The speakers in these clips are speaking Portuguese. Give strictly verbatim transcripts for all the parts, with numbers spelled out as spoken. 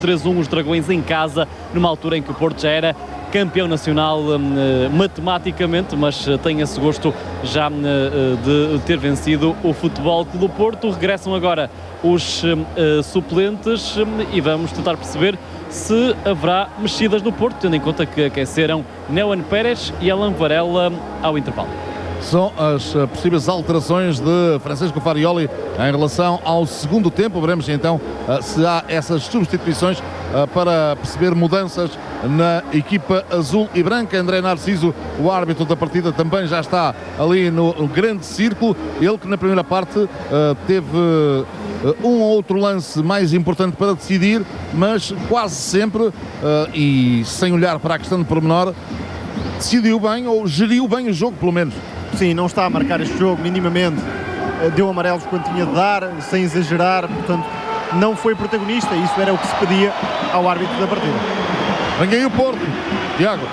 três a um os Dragões em casa, numa altura em que o Porto já era campeão nacional uh, matematicamente, mas uh, tem esse gosto já uh, de ter vencido o Futebol Clube do Porto. Regressam agora os uh, suplentes um, e vamos tentar perceber se haverá mexidas no Porto, tendo em conta que aqueceram Néuan Pérez e Alan Varela ao intervalo. São as uh, possíveis alterações de Francisco Farioli em relação ao segundo tempo. Veremos então uh, se há essas substituições uh, para perceber mudanças na equipa azul e branca. André Narciso, o árbitro da partida, também já está ali no, no grande círculo. Ele que na primeira parte uh, teve uh, um ou outro lance mais importante para decidir, mas quase sempre, uh, e sem olhar para a questão de pormenor, decidiu bem ou geriu bem o jogo, pelo menos. Sim, não está a marcar este jogo minimamente, deu amarelos quando tinha de dar, sem exagerar, portanto não foi protagonista, e isso era o que se pedia ao árbitro da partida. Vem aí o Porto, Tiago.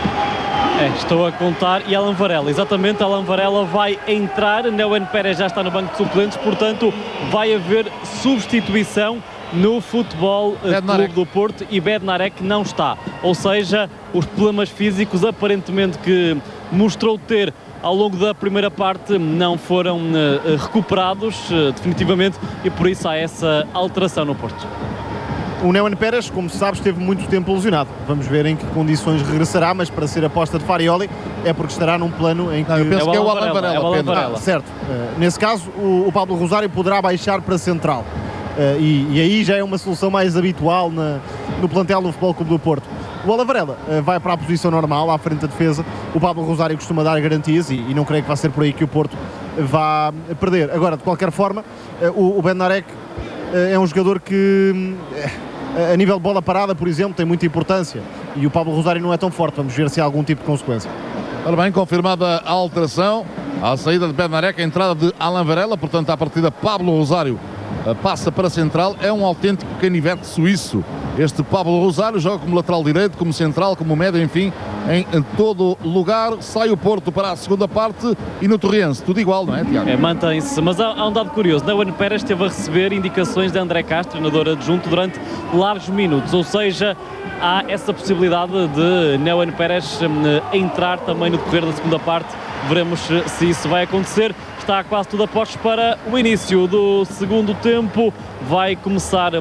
É, estou a contar, e Alan Varela, exatamente, Alan Varela vai entrar, Néuan Pérez já está no banco de suplentes, portanto vai haver substituição no Futebol Clube do Porto, e Bednarek não está, ou seja, os problemas físicos aparentemente que mostrou ter ao longo da primeira parte não foram uh, recuperados uh, definitivamente, e por isso há essa alteração no Porto. O Néuan Pérez, como se sabe, esteve muito tempo lesionado. Vamos ver em que condições regressará, mas para ser aposta de Farioli é porque estará num plano em que... Não, eu penso é que é o Alan Varela. É o Alan Varela. Ah, certo. Uh, nesse caso, o, o Pablo Rosário poderá baixar para central. Uh, e, e aí já é uma solução mais habitual na, no plantel do Futebol Clube do Porto. O Alan Varela uh, vai para a posição normal, à frente da defesa. O Pablo Rosário costuma dar garantias e, e não creio que vá ser por aí que o Porto vá perder. Agora, de qualquer forma, uh, o, o Bednarek uh, é um jogador que, uh, a nível de bola parada, por exemplo, tem muita importância. E o Pablo Rosário não é tão forte. Vamos ver se há algum tipo de consequência. Ora bem, confirmada a alteração, a saída de Bednarek, a entrada de Alan Varela, portanto, à partida Pablo Rosário passa para a central. É um autêntico canivete suíço. Este Pablo Rosário joga como lateral direito, como central, como médio, enfim, em todo lugar. Sai o Porto para a segunda parte e no Torriense, tudo igual, não é, Tiago? É, mantém-se, mas há, há um dado curioso. Néuan Pérez esteve a receber indicações de André Castro, treinador adjunto, durante largos minutos, ou seja, há essa possibilidade de Néuan Pérez um, entrar também no decorrer da segunda parte. Veremos se isso vai acontecer. Está quase tudo a postos para o início do segundo tempo. Vai começar uh,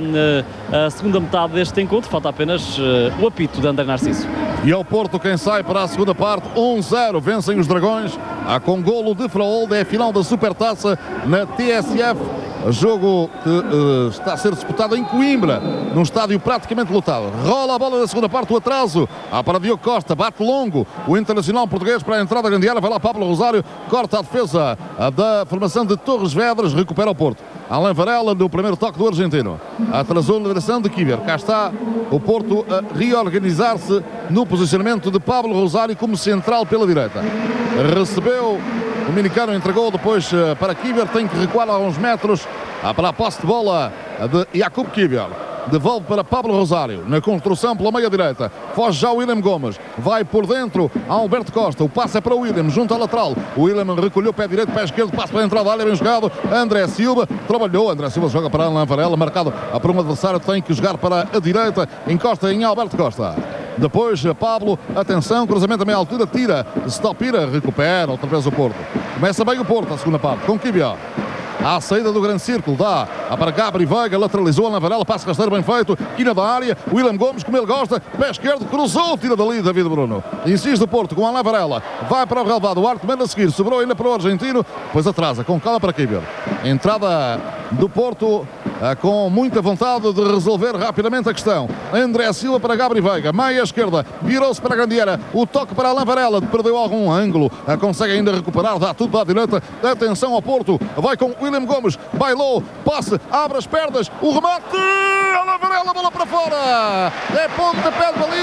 a segunda metade deste encontro. Falta apenas uh, o apito de André Narciso. E é o Porto quem sai para a segunda parte. um zero, vencem os Dragões. Há com golo de Fraolde. É a final da Supertaça na T S F. Jogo que uh, está a ser disputado em Coimbra, num estádio praticamente lotado. Rola a bola na segunda parte, o atraso. Há para Diogo Costa, bate longo. O internacional português para a entrada da grande área. Vai lá Pablo Rosário, corta a defesa da formação de Torres Vedras, recupera o Porto. Alan Varela no primeiro toque do argentino. Atrasou na direção de Kivior. Cá está o Porto a reorganizar-se no posicionamento de Pablo Rosário como central pela direita. Recebeu, o dominicano entregou depois para Kivior, tem que recuar a uns metros para a posse de bola de Jakub Kivior. Devolve para Pablo Rosário, na construção pela meia-direita. Foge já o William Gomes. Vai por dentro a Alberto Costa. O passe é para o William, junto ao lateral. O William recolheu pé direito, pé esquerdo, passe para a entrada da área, bem jogado. André Silva trabalhou. André Silva joga para Alan Varela, marcado por um adversário, tem que jogar para a direita. Encosta em Alberto Costa. Depois Pablo, atenção, cruzamento a meia altura, tira. Stopira, recupera outra vez o Porto. Começa bem o Porto, a segunda parte, com Kivior. À saída do grande círculo, dá para Gabri Veiga, lateralizou Alan Varela, passe rasteiro bem feito, quina da área, William Gomes, como ele gosta, pé esquerdo, cruzou, tira dali David Bruno. Insiste o Porto com Alan Varela, vai para o relevado, o Arte manda a seguir, sobrou ainda para o argentino, depois atrasa, com calma para Kivior. Entrada do Porto com muita vontade de resolver rapidamente a questão. André Silva para Gabri Veiga, meia esquerda, virou-se para a grande área, o toque para Alan Varela, perdeu algum ângulo, consegue ainda recuperar, dá tudo para a direita, atenção ao Porto, vai com William Gomes, bailou, passe, abre as pernas, o remate, Alan Varela, bola para fora, é ponto de pé de baliza,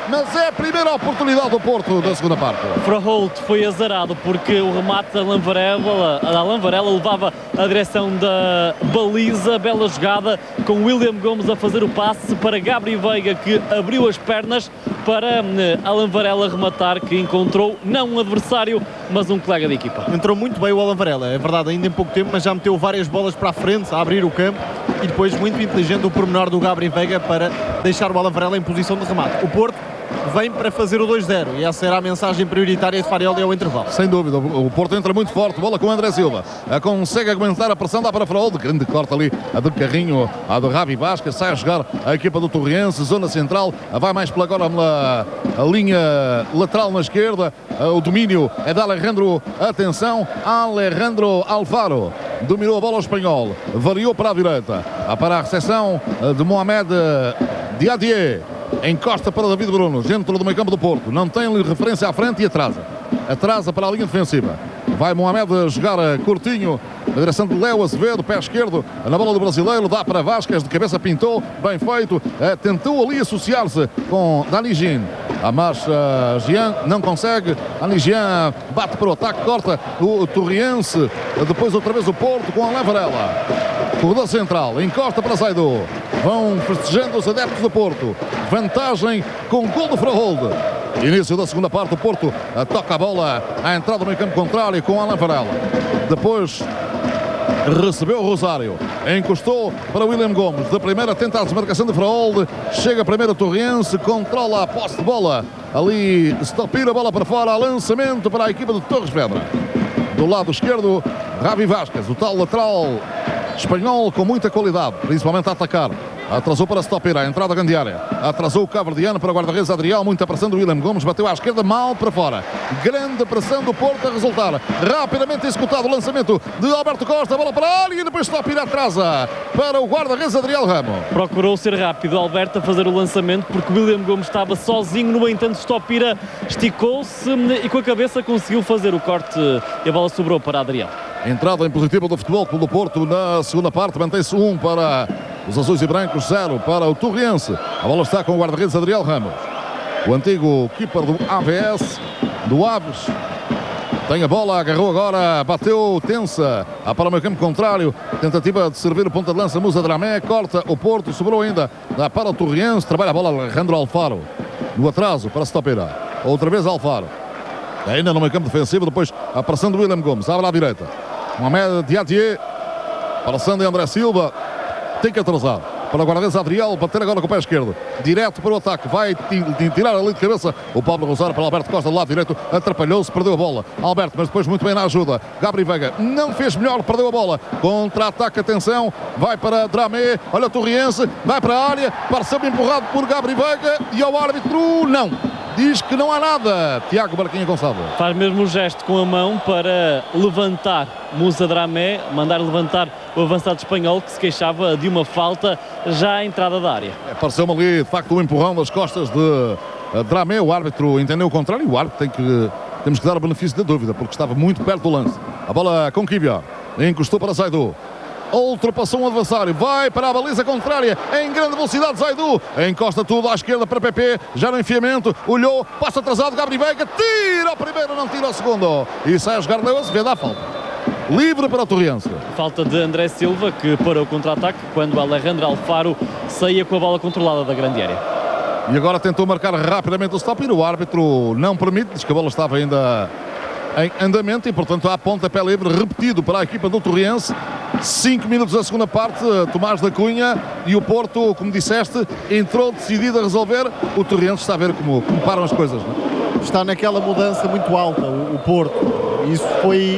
mas é a primeira oportunidade do Porto da segunda parte. Fraholt foi azarado porque o remate da Alan Varela, a Alan Varela levava a direção da baliza, bela jogada com William Gomes a fazer o passe para Gabri Veiga, que abriu as pernas para Alan Varela rematar, que encontrou não um adversário, mas um colega de equipa. Entrou muito bem o Alan Varela, é verdade, ainda em pouco tempo, mas já meteu várias bolas para a frente, a abrir o campo, e depois muito inteligente o pormenor do Gabri Veiga para deixar o Alan Varela em posição de remate. O Porto vem para fazer o dois zero e essa era a mensagem prioritária de Farioli ao intervalo. Sem dúvida, o Porto entra muito forte, bola com o André Silva, consegue aguentar a pressão, dá para Fraolde, grande corte ali, a do Carrinho, a do Ravi Vasquez, sai a jogar a equipa do Torriense, zona central, vai mais pela agora na a linha lateral na esquerda, o domínio é de Alejandro, atenção, Alejandro Alfaro, dominou a bola ao espanhol, variou para a direita, para a recepção de Mohamed Diadier, encosta para David Bruno, dentro do meio campo do Porto, não tem referência à frente e atrasa, atrasa para a linha defensiva. Vai Mohamed jogar curtinho na direção de Léo Azevedo, pé esquerdo, na bola do brasileiro, dá para Vasquez, de cabeça pintou, bem feito, é, tentou ali associar-se com Dani Jean, a marcha Jean não consegue, Dani Jean bate para o ataque, corta o Torriense, depois outra vez o Porto com Alain Varela, corredor central, encosta para Zaidu, vão festejando os adeptos do Porto, vantagem com gol do Fraolde. Início da segunda parte, o Porto toca a bola à entrada do meio campo contrário com Alain Varela. Depois recebeu o Rosário, encostou para William Gomes. Da primeira tenta a desmarcação de Fraolde, chega a primeira Torriense, controla a posse de bola. Ali Stopira, a bola para fora, lançamento para a equipa de Torres Vedra. Do lado esquerdo, Ravi Vasquez, o tal lateral espanhol com muita qualidade, principalmente a atacar. Atrasou para Stopira, a entrada grande área. Atrasou o cabo-verdiano para o guarda-redes Adriel. Muita pressão do William Gomes. Bateu à esquerda, mal para fora. Grande pressão do Porto a resultar. Rapidamente executado o lançamento de Alberto Costa. Bola para a área e depois Stopira atrasa para o guarda-redes Adriel Ramos. Procurou ser rápido Alberto a fazer o lançamento porque William Gomes estava sozinho. No entanto, Stopira esticou-se e com a cabeça conseguiu fazer o corte e a bola sobrou para Adriel. Entrada em positivo do Futebol Clube do Porto na segunda parte. Mantém-se um para os azuis e brancos, zero para o Torriense. A bola está com o guarda-redes Adriel Ramos. O antigo keeper do A V S, do Aves. Tem a bola, agarrou agora, bateu tensa. A para o meio campo contrário. Tentativa de servir o ponta de lança, Musa Dramé. Corta o Porto, sobrou ainda. Dá para o Torriense, trabalha a bola Alejandro Alfaro. No atraso para Stopira. Outra vez Alfaro. Ainda no meio campo defensivo, depois a pressão do William Gomes. Abre à direita. Mohamed Diadier. Passando de André Silva. Tem que atrasar para o guarda-redes Adriel, bater agora com o pé esquerdo, direto para o ataque, vai tirar ali de cabeça o Pablo Rosário para Alberto Costa do lado direito, atrapalhou-se, perdeu a bola, Alberto, mas depois muito bem na ajuda, Gabri Veiga não fez melhor, perdeu a bola, contra-ataque, atenção, vai para Dramé, olha o Torriense, vai para a área, pareceu-me empurrado por Gabri Veiga e ao árbitro, não. Diz que não há nada, Tiago Barquinha Gonçalves. Faz mesmo um gesto com a mão para levantar Musa Dramé, mandar levantar o avançado espanhol que se queixava de uma falta já à entrada da área. É, pareceu-me ali, de facto, um empurrão das costas de uh, Dramé. O árbitro entendeu o contrário e o árbitro tem que, temos que dar o benefício da dúvida, porque estava muito perto do lance. A bola com Kibia, encostou para Zaidu. Ultrapassou um adversário, vai para a baliza contrária, em grande velocidade Zaidu, encosta tudo à esquerda para P P, já no enfiamento, olhou, passa atrasado, Gabri Veiga, tira o primeiro, não tira o segundo, e sai a jogar Léo Azevedo, dá falta. Livre para o Torriense. Falta de André Silva, que parou o contra-ataque quando Alejandro Alfaro saía com a bola controlada da grande área. E agora tentou marcar rapidamente o stop e o árbitro não permite, diz que a bola estava ainda em andamento e, portanto, há pontapé livre repetido para a equipa do Torriense. cinco minutos da segunda parte, Tomás da Cunha, e o Porto, como disseste, entrou decidido a resolver. O Torriense está a ver como, como param as coisas, não? Está naquela mudança muito alta, o, o Porto. Isso foi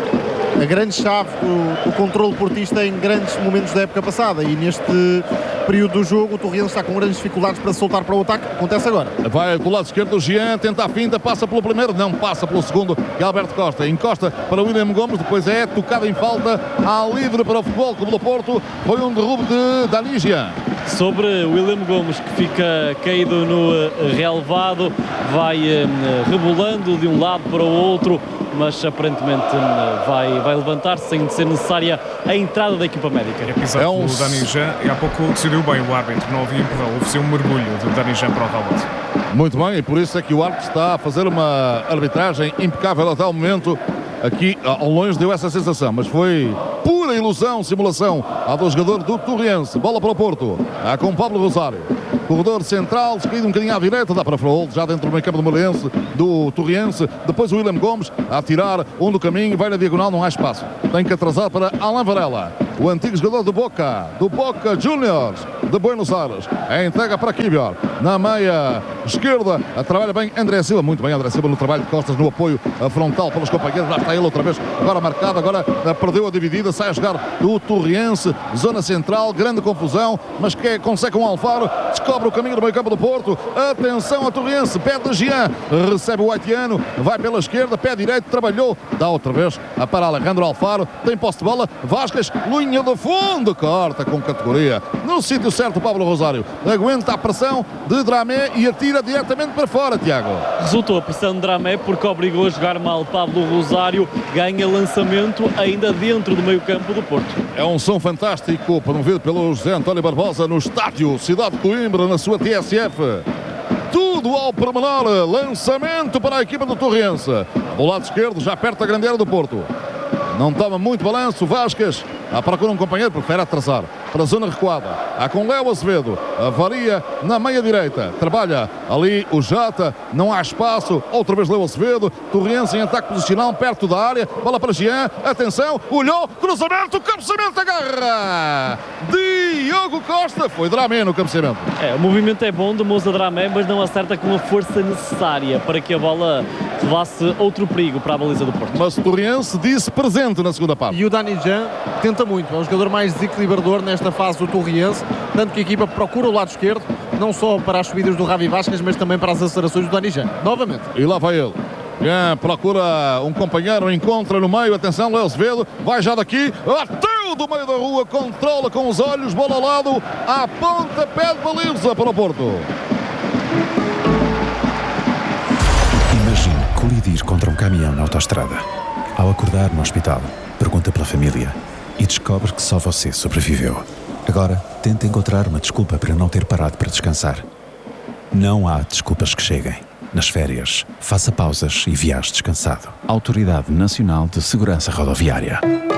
a grande chave do, do controle portista em grandes momentos da época passada, e neste período do jogo o Torriense está com grandes dificuldades para soltar para o ataque. Acontece agora. Vai do lado esquerdo o Jean, tenta a finta, passa pelo primeiro, não passa pelo segundo, que é Alberto Costa, encosta para o William Gomes, depois é tocada em falta, há livre para o Futebol Clube do Porto, foi um derrubo de Dani Jean. Sobre William Gomes, que fica caído no relevado, vai rebolando de um lado para o outro, mas aparentemente vai, vai levantar-se sem ser necessária a entrada da equipa médica. É pisado É um... pelo Dani Jean e há pouco decidiu bem o árbitro, não havia empurrão, houve um mergulho do Dani Jean para o relvado. Muito bem, e por isso é que o árbitro está a fazer uma arbitragem impecável até o momento. Aqui ao longe deu essa sensação, mas foi pura ilusão, simulação ao do jogador do Torriense. Bola para o Porto, há com Pablo Rosário. Corredor central, descaído um bocadinho à direita, dá para Fraol, já dentro do meio campo do Moreirense, do Torriense. Depois o William Gomes a tirar um do caminho, vai na diagonal, não há espaço. Tem que atrasar para Alain Varela, o antigo jogador do Boca, do Boca Juniors de Buenos Aires. A entrega para Kivior, na meia esquerda, a trabalha bem André Silva, muito bem André Silva no trabalho de costas, no apoio frontal pelos companheiros, lá está ele outra vez, agora marcado, agora perdeu a dividida, sai a jogar do Torriense, zona central, grande confusão, mas que consegue um Alfaro, descobre o caminho do meio campo do Porto, atenção a Torriense, pede de Jean, recebe o haitiano, vai pela esquerda, pé direito, trabalhou, dá outra vez a para Alejandro Alfaro, tem posse de bola, Vasquez, linha do fundo, corta com categoria, no sítio certo Pablo Rosário, aguenta a pressão de Dramé e atira diretamente para fora, Tiago. Resultou a pressão de Dramé porque obrigou a jogar mal Pablo Rosário, ganha lançamento ainda dentro do meio campo do Porto. É um som fantástico promovido pelo José António Barbosa no estádio Cidade de Coimbra, na sua T S F. Tudo ao pormenor, lançamento para a equipa do Torriense. Do lado esquerdo, já perto da grande área do Porto. Não toma muito balanço, Vasquez a procura um companheiro, prefere atrasar para a zona recuada. Há com Léo Azevedo, a varia na meia direita, trabalha ali o Jata, não há espaço, outra vez Léo Azevedo, Torriense em ataque posicional, perto da área, bola para Jean, atenção, olhou, cruzamento, cabeceamento, agarra! Diogo Costa, foi Dramé no cabeceamento. É, o movimento é bom de Moussa Dramé, mas não acerta com a força necessária para que a bola levasse outro perigo para a baliza do Porto. Mas o Torriense disse presente na segunda parte. E o Dani Jean tenta muito, é o jogador mais desequilibrador nesta fase do Torriense, tanto que a equipa procura o lado esquerdo, não só para as subidas do Ravi Vasquez, mas também para as acelerações do Dani Jean, novamente. E lá vai ele. Jean procura um companheiro, encontra no meio, atenção, Léo Azevedo, vai já daqui, bateu do meio da rua, controla com os olhos, bola ao lado, à ponta, pé de baliza para o Porto. Imagine colidir contra um caminhão na autoestrada. Ao acordar no hospital, pergunta pela família e descobre que só você sobreviveu. Agora, tenta encontrar uma desculpa para não ter parado para descansar. Não há desculpas que cheguem. Nas férias, faça pausas e viaje descansado. Autoridade Nacional de Segurança Rodoviária.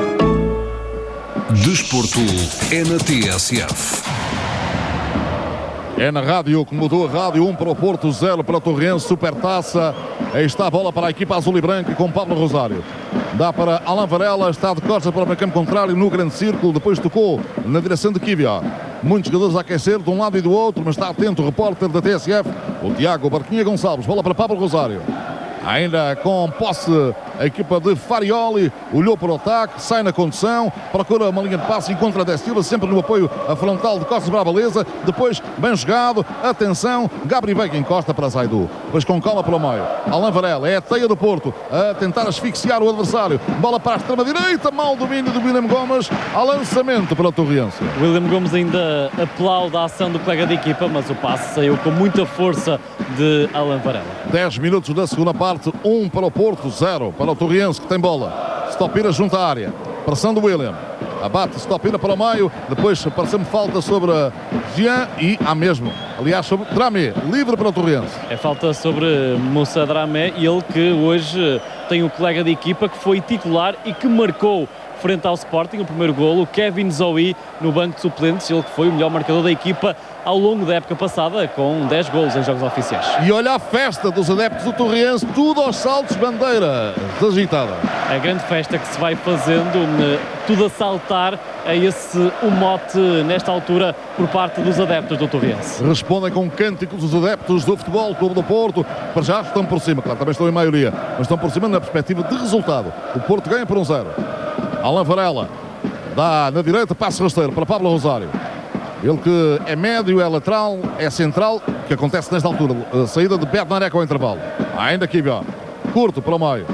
Desporto é na T S F. É na rádio que mudou a rádio, um para o Porto, zero para o Torriense, Supertaça. Aí está a bola para a equipa azul e branca com Pablo Rosário. Dá para Alain Varela, está de costas para o meio campo contrário no grande círculo, depois tocou na direção de Kivior. Muitos jogadores a aquecer de um lado e do outro, mas está atento o repórter da T S F, o Tiago Barquinha Gonçalves. Bola para Pablo Rosário. Ainda com posse a equipa de Farioli, olhou para o ataque, sai na condução, procura uma linha de passe, encontra a Dé Silva, sempre no apoio a frontal de costas para a baliza, depois bem jogado, atenção, Gabri Veiga encosta para Zaidu, depois com calma pelo meio, Alain Varela, é a teia do Porto, a tentar asfixiar o adversário, bola para a extrema-direita, mau domínio do William Gomes, ao lançamento para o Torriense. William Gomes ainda aplaude a ação do colega de equipa, mas o passe saiu com muita força de Alain Varela. dez minutos da segunda parte, um para o Porto, zero para o Torriense, que tem bola. Stopira junto à área, pressão do William, abate Stopira para o meio, depois parece-me falta sobre Jean e há mesmo, aliás sobre Dramé, livre para o Torriense. É falta sobre Moussa Dramé, ele que hoje tem um colega de equipa que foi titular e que marcou frente ao Sporting o primeiro golo, Kevin Zoe no banco de suplentes, ele que foi o melhor marcador da equipa ao longo da época passada, com dez golos em jogos oficiais. E olha a festa dos adeptos do Torriense, tudo aos saltos, bandeira agitada. A grande festa que se vai fazendo, tudo a saltar, é esse o mote nesta altura por parte dos adeptos do Torriense. Respondem com cânticos os adeptos do Futebol Clube do Porto, para já estão por cima, claro, também estão em maioria, mas estão por cima na perspectiva de resultado. O Porto ganha por um zero. Alain Varela dá na direita, passe rasteiro para Pablo Rosário. Ele que é médio, é lateral, é central, que acontece nesta altura. A saída de Bednarek ao intervalo. Ainda aqui, ó. Curto para o meio.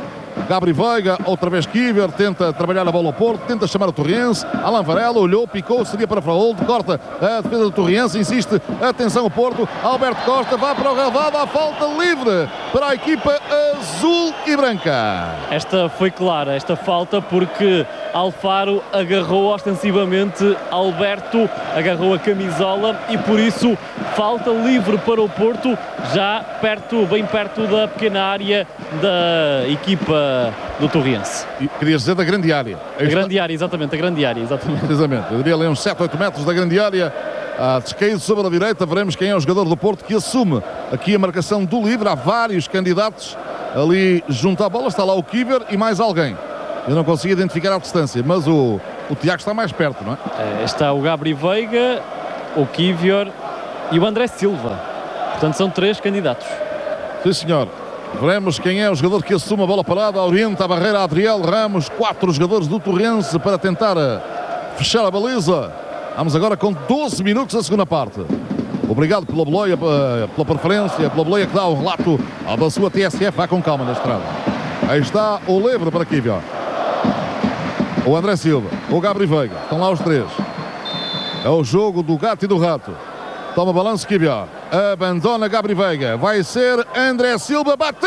Gabri Veiga, outra vez Kiver, tenta trabalhar a bola ao Porto, tenta chamar o Torriense. Alan Varela olhou, picou, seria para Fraoldo, corta a defesa do Torriense, insiste, atenção ao Porto. Alberto Costa vai para o relvado, a falta livre para a equipa azul e branca. Esta foi clara, esta falta, porque Alfaro agarrou ostensivamente Alberto, agarrou a camisola e por isso falta livre para o Porto, já perto, bem perto da pequena área da equipa do Torriense. E querias dizer da grande área. A grande área, exatamente, a grande área, exatamente. Precisamente, eu diria ali uns sete, oito metros da grande área. Ah, descaído sobre a direita, veremos quem é o jogador do Porto que assume aqui a marcação do livre. Há vários candidatos ali junto à bola, está lá o Kiver e mais alguém. Eu não consigo identificar a distância, mas o, o Tiago está mais perto, não é? É, está o Gabri Veiga, o Kivior e o André Silva. Portanto, são três candidatos. Sim, senhor. Veremos quem é o jogador que assume a bola parada. Orienta a barreira Adriel Ramos. Quatro jogadores do Torrense para tentar fechar a baliza. Vamos agora com doze minutos da segunda parte. Obrigado pela boleia, pela preferência, pela boleia que dá o relato da sua T S F. Vá com calma na estrada. Aí está o livre para Kivior. O André Silva, o Gabri Veiga. Estão lá os três. É o jogo do gato e do rato. Toma balanço Kivior. Abandona Gabri Veiga. Vai ser André Silva. Bateu.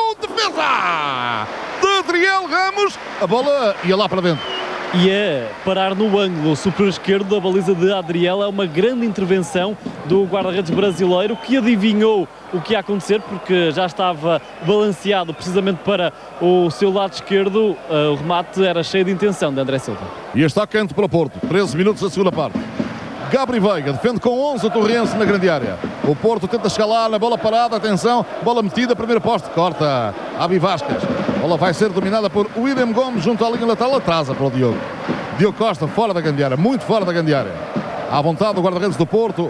Defesa de Adriel Ramos. A bola ia lá para dentro. E é parar no ângulo superior esquerdo da baliza de Adriel. É uma grande intervenção do guarda-redes brasileiro, que adivinhou o que ia acontecer, porque já estava balanceado precisamente para o seu lado esquerdo. O remate era cheio de intenção de André Silva. E está canto para o Porto. treze minutos da segunda parte. Gabri Veiga defende com onze o Torrense na grande área. O Porto tenta chegar lá na bola parada. Atenção, bola metida, primeiro poste. Corta Abi Vasquez. A bola vai ser dominada por William Gomes junto à linha lateral. Atrasa para o Diogo. Diogo Costa fora da grande área, muito fora da grande área. À vontade o guarda-redes do Porto.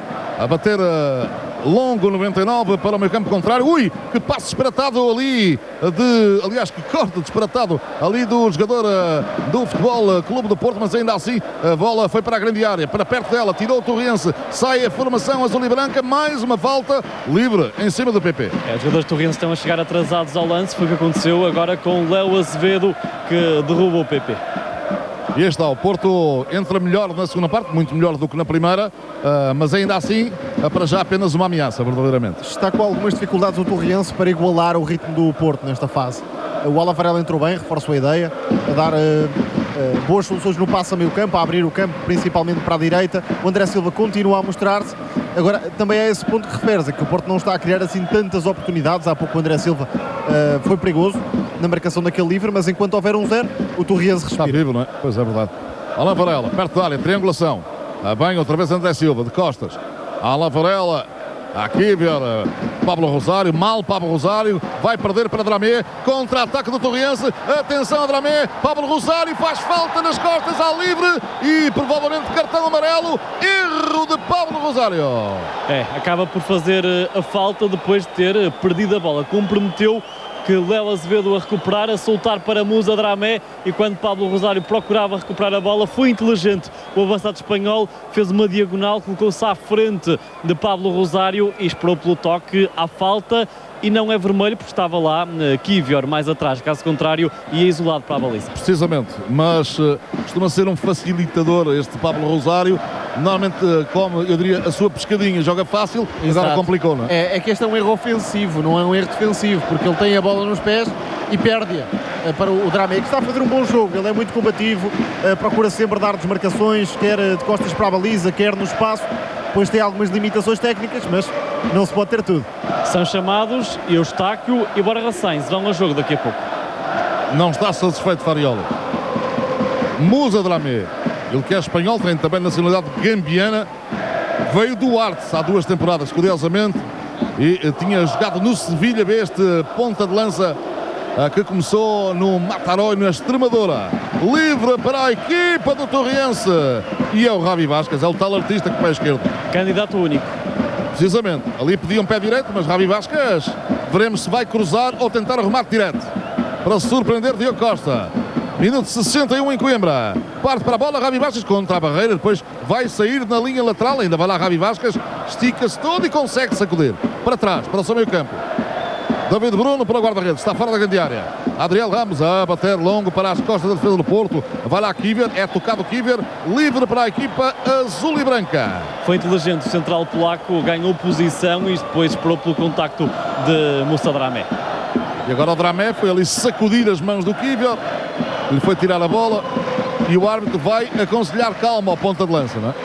A bater uh, longo noventa e nove para o meio campo contrário. Ui, que passo disparatado ali, de, aliás, que corte disparatado ali do jogador uh, do Futebol uh, Clube do Porto, mas ainda assim a bola foi para a grande área, para perto dela, tirou o Torrense, sai a formação azul e branca, mais uma falta livre em cima do P P. É, os jogadores do Torrense estão a chegar atrasados ao lance, foi o que aconteceu agora com o Léo Azevedo, que derrubou o P P. E aí está, o Porto entra melhor na segunda parte, muito melhor do que na primeira, uh, mas ainda assim, uh, para já apenas uma ameaça, verdadeiramente. Está com algumas dificuldades o Torriense para igualar o ritmo do Porto nesta fase. O Alan Varela entrou bem, reforçou a ideia, a dar uh, uh, boas soluções no passo a meio campo, a abrir o campo, principalmente para a direita. O André Silva continua a mostrar-se. Agora, também é esse ponto que referes, é que o Porto não está a criar assim tantas oportunidades. Há pouco o André Silva uh, foi perigoso na marcação daquele livre, mas enquanto houver um zero, o Torriense respira. Está vivo, não é? Pois é, verdade. Alan Varela, perto da área, triangulação. Ah, bem, outra vez André Silva, de costas. Alan Varela, aqui ver uh, Pablo Rosário, mal Pablo Rosário, vai perder para Dramé, contra-ataque do Torriense, atenção a Dramé, Pablo Rosário faz falta nas costas ao livre e provavelmente cartão amarelo, erro de Pablo Rosário. É, acaba por fazer a falta depois de ter perdido a bola, comprometeu que Léo Azevedo a recuperar, a soltar para Musa Dramé, e quando Pablo Rosário procurava recuperar a bola, foi inteligente. O avançado espanhol fez uma diagonal, colocou-se à frente de Pablo Rosário e esperou pelo toque à falta. E não é vermelho porque estava lá uh, Kivior mais atrás, caso contrário ia isolado para a baliza. Precisamente, mas uh, costuma ser um facilitador este Pablo Rosário. Normalmente, uh, como eu diria, a sua pescadinha joga fácil, Exato. Agora complicou, não é? é? É que este é um erro ofensivo, não é um erro defensivo, porque ele tem a bola nos pés e perde-a uh, para o, o Dramé, que está a fazer um bom jogo. Ele é muito combativo, uh, procura sempre dar desmarcações, quer uh, de costas para a baliza, quer no espaço. Depois tem algumas limitações técnicas, mas não se pode ter tudo. São chamados Eustáquio e Borja Sainz, vão a jogo daqui a pouco. Não está satisfeito Farioli. Musa Dramé, ele que é espanhol, tem também nacionalidade gambiana, veio do Artes há duas temporadas, curiosamente, e uh, tinha jogado no Sevilha, este ponta de lança uh, que começou no Mataró e na Extremadura. Livre para a equipa do Torriense. E é o Ravi Vasquez, é o tal artista com o pé esquerdo. Candidato único. Precisamente, ali pediam pé direito, mas Ravi Vasquez, veremos se vai cruzar ou tentar o remate direto para surpreender Diogo Costa. Minuto sessenta e um em Coimbra, parte para a bola, Ravi Vasquez contra a barreira, depois vai sair na linha lateral, ainda vai lá Ravi Vasquez, estica-se todo e consegue sacudir para trás, para o seu meio campo. David Bruno para o guarda-redes, está fora da grande área. Adriel Ramos a bater longo para as costas da defesa do Porto. Vai lá Kivior, é tocado Kivior, livre para a equipa azul e branca. Foi inteligente, o central polaco ganhou posição e depois esperou pelo contacto de Moussa Dramé. E agora o Dramé foi ali sacudir as mãos do Kivior, lhe foi tirar a bola e o árbitro vai aconselhar calma ao ponta de lança, não é?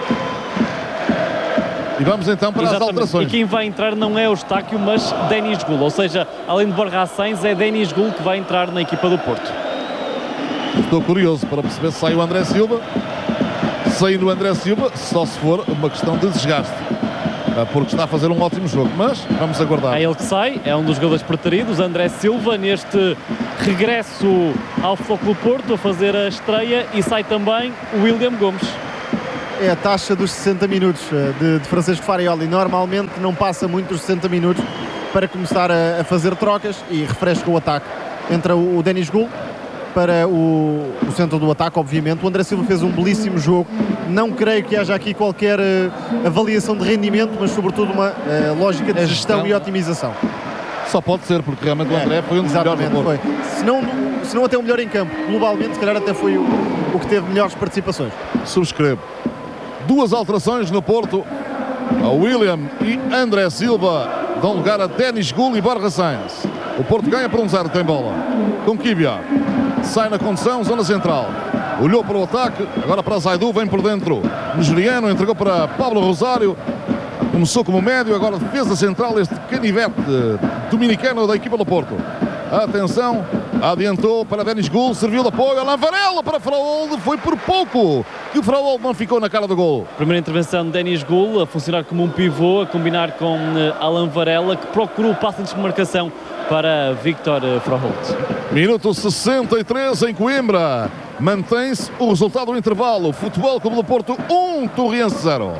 E vamos então para Exatamente. as alterações. E quem vai entrar não é o Eustáquio, mas Denis Gul. Ou seja, além de Borja Sainz, é Denis Gul que vai entrar na equipa do Porto. Estou curioso para perceber se sai o André Silva. Saindo o André Silva, só se for uma questão de desgaste, porque está a fazer um ótimo jogo, mas vamos aguardar. É ele que sai, é um dos jogadores preferidos, André Silva, neste regresso ao Futebol Clube Porto, a fazer a estreia, e sai também o William Gomes. É a taxa dos sessenta minutos de, de Francisco Farioli. Normalmente não passa muito dos sessenta minutos para começar a, a fazer trocas e refresca o ataque. Entra o, o Denis Gul para o, o centro do ataque, obviamente. O André Silva fez um belíssimo jogo. Não creio que haja aqui qualquer uh, avaliação de rendimento, mas sobretudo uma uh, lógica de gestão e otimização. Só pode ser, porque realmente o André é, foi um dos melhores do Porto. Se não, se não até o melhor em campo, globalmente, se calhar até foi o, o que teve melhores participações. Subscrevo. Duas alterações no Porto. A William e André Silva dão lugar a Denis Gul e Borja Sainz. O Porto ganha por um zero, tem bola. Com Kivior. Sai na condução, zona central. Olhou para o ataque, agora para Zaidu, vem por dentro. Nigeriano, entregou para Pablo Rosário. Começou como médio, agora defesa central, este canivete dominicano da equipa do Porto. Atenção, adiantou para Denis Gul, serviu de apoio, Alain Varela para Fraolde, foi por pouco que o Fraolde não ficou na cara do gol. Primeira intervenção de Denis Gul, a funcionar como um pivô, a combinar com uh, Alain Varela, que procurou o passe de desmarcação para Victor uh, Fraolde. Minuto sessenta e três em Coimbra. Mantém-se o resultado do intervalo. Futebol Clube do Porto um, Torriense zero.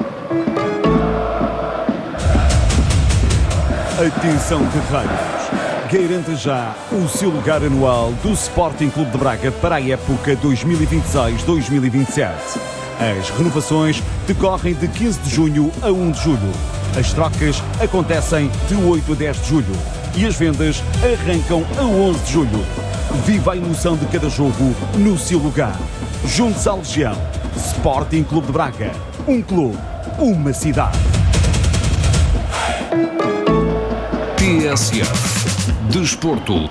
Atenção, guerreiros. Garanta já o seu lugar anual do Sporting Clube de Braga para a época dois mil e vinte e seis dois mil e vinte e sete. As renovações decorrem de quinze de junho a um de julho. As trocas acontecem de oito a dez de julho. E as vendas arrancam a onze de julho. Viva a emoção de cada jogo no seu lugar. Junte-se à Legião. Sporting Clube de Braga. Um clube, uma cidade. T S F Desporto.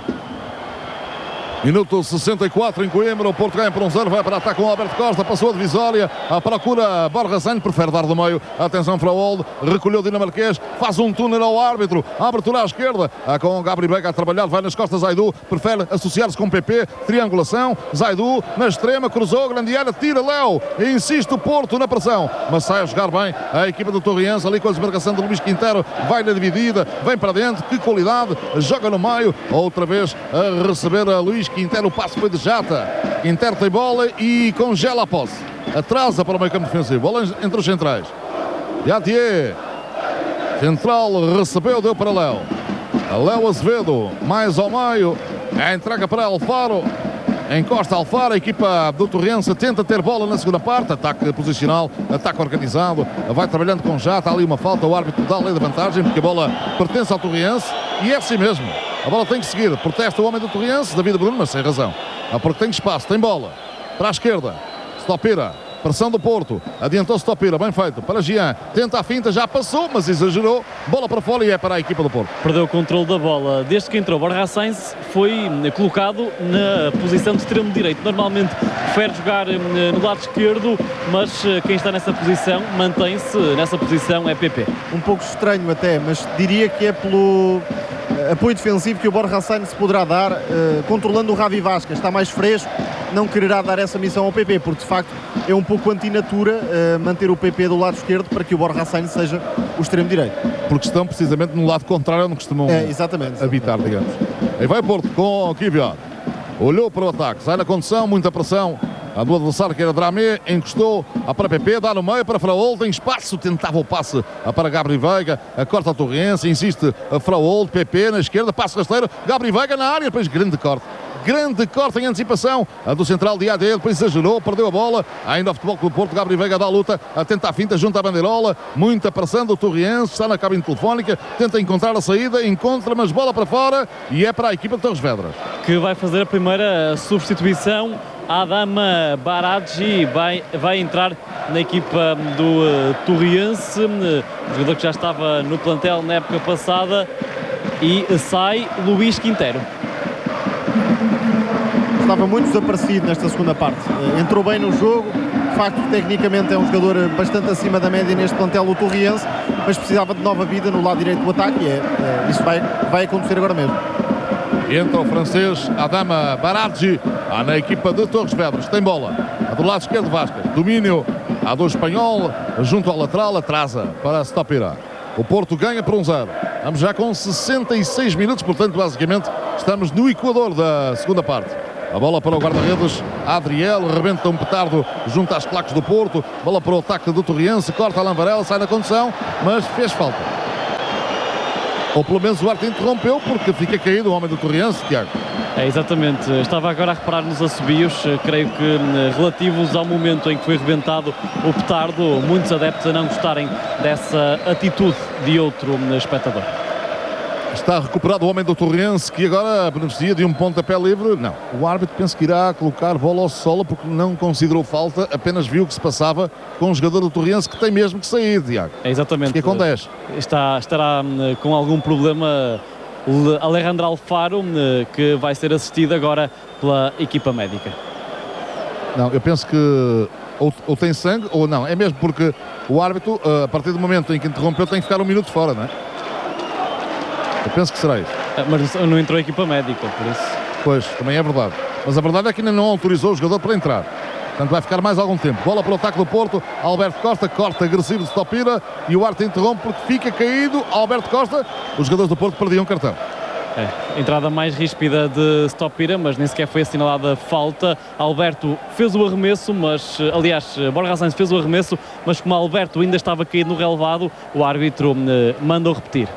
Minuto sessenta e quatro em Coimbra, o Porto ganha por um zero, vai para ataque com Alberto Costa, passou a divisória, a procura Borja Sainz, prefere dar do meio, atenção Fraolde, recolheu o dinamarquês, faz um túnel ao árbitro, abertura à esquerda, com Gabriel Veiga a trabalhar, vai nas costas Zaidu, prefere associar-se com P P, triangulação, Zaidu na extrema, cruzou, grande área, tira Léo, e insiste o Porto na pressão, mas sai a jogar bem a equipa do Torriense, ali com a desmarcação de Luís Quintero, vai na dividida, vem para dentro, que qualidade, joga no meio, outra vez a receber a Luís Quintero, o passo foi de Jata. Quintero tem bola e congela a posse. Atrasa para o meio campo defensivo. Bola entre os centrais. Jatier. Central recebeu, deu para Léo. Léo Azevedo, mais ao meio. A entrega para Alfaro. Encosta Alfaro, a equipa do Torrense tenta ter bola na segunda parte. Ataque posicional, ataque organizado. Vai trabalhando com Jata. Há ali uma falta, o árbitro dá a lei da vantagem, porque a bola pertence ao Torrense. E é assim mesmo. A bola tem que seguir, protesta o homem do Torriense, David Bruno, mas sem razão. Ah, porque tem espaço, tem bola. Para a esquerda, Stopira, pressão do Porto. Adiantou Stopira, bem feito. Para Gian, tenta a finta, já passou, mas exagerou. Bola para fora e é para a equipa do Porto. Perdeu o controle da bola. Desde que entrou, Borja Sainz foi colocado na posição de extremo direito. Normalmente prefere jogar no lado esquerdo, mas quem está nessa posição, mantém-se nessa posição, é P P. Um pouco estranho até, mas diria que é pelo apoio defensivo que o Borja Sainz poderá dar, uh, controlando o Ravi Vasquez, está mais fresco, não quererá dar essa missão ao P P, porque de facto é um pouco antinatura uh, manter o P P do lado esquerdo para que o Borja Sainz seja o extremo direito. Porque estão precisamente no lado contrário onde costumam é, exatamente, habitar, digamos. Aí vai Porto com o Kivior. Olhou para o ataque, sai na condução, muita pressão. A do adversário, que era Dramé, encostou a para P P, dá no meio para Fraolde, tem espaço, tentava o passe para Gabriel Veiga, a corta a Torrense, insiste a Fraolde, P P na esquerda, passe rasteiro, Gabriel Veiga na área, depois grande corte. grande corte em antecipação. A do central de A D, depois exagerou, perdeu a bola. Ainda o Futebol Clube do Porto, Gabriel Veiga dá a luta, atenta à finta, junto à bandeirola. Muita pressão do Torriense, está na cabine telefónica, tenta encontrar a saída, encontra, mas bola para fora e é para a equipa de Torres Vedras. Que vai fazer a primeira substituição. Adama Baradji vai, vai entrar na equipa do uh, Torriense, uh, jogador que já estava no plantel na época passada, e sai Luís Quintero. Estava muito desaparecido nesta segunda parte, uh, entrou bem no jogo, de facto tecnicamente é um jogador bastante acima da média neste plantel do Torriense, mas precisava de nova vida no lado direito do ataque e é, uh, isso vai, vai acontecer agora mesmo. Entra o francês Adama Baradji na equipa de Torres Vedras. Tem bola. A do lado esquerdo Vasquez. Domínio a do espanhol. Junto ao lateral. Atrasa para Stopira. O Porto ganha por um zero. Vamos já com sessenta e seis minutos. Portanto, basicamente, estamos no equador da segunda parte. A bola para o guarda-redes Adriel. Rebenta um petardo junto às claques do Porto. Bola para o ataque do Torriense. Corta Alain Varela. Sai da condução. Mas fez falta. Ou pelo menos o árbitro interrompeu porque fica caído o homem do Torriense, Tiago. É, exatamente. Estava agora a reparar nos assobios, creio que relativos ao momento em que foi rebentado o petardo, muitos adeptos a não gostarem dessa atitude de outro espectador. Está recuperado o homem do Torriense, que agora beneficia de um pontapé livre. Não, o árbitro pensa que irá colocar bola ao solo porque não considerou falta, apenas viu o que se passava com o jogador do Torriense, que tem mesmo que sair, Tiago. É exatamente. Fica com dez. Está, estará com algum problema Alejandro Alfaro, que vai ser assistido agora pela equipa médica. Não, eu penso que ou, ou tem sangue ou não. É mesmo porque o árbitro, a partir do momento em que interrompeu, tem que ficar um minuto fora, não é? Eu penso que será isso. Mas não entrou a equipa médica, por isso. Pois, também é verdade. Mas a verdade é que ainda não autorizou o jogador para entrar. Portanto, vai ficar mais algum tempo. Bola para o ataque do Porto. Alberto Costa, corta agressivo de Stopira. E o árbitro interrompe porque fica caído. Alberto Costa, os jogadores do Porto perdiam cartão. É, entrada mais ríspida de Stopira, mas nem sequer foi assinalada falta. Alberto fez o arremesso, mas, aliás, Borja Sainz fez o arremesso, mas como Alberto ainda estava caído no relevado, o árbitro eh, mandou repetir.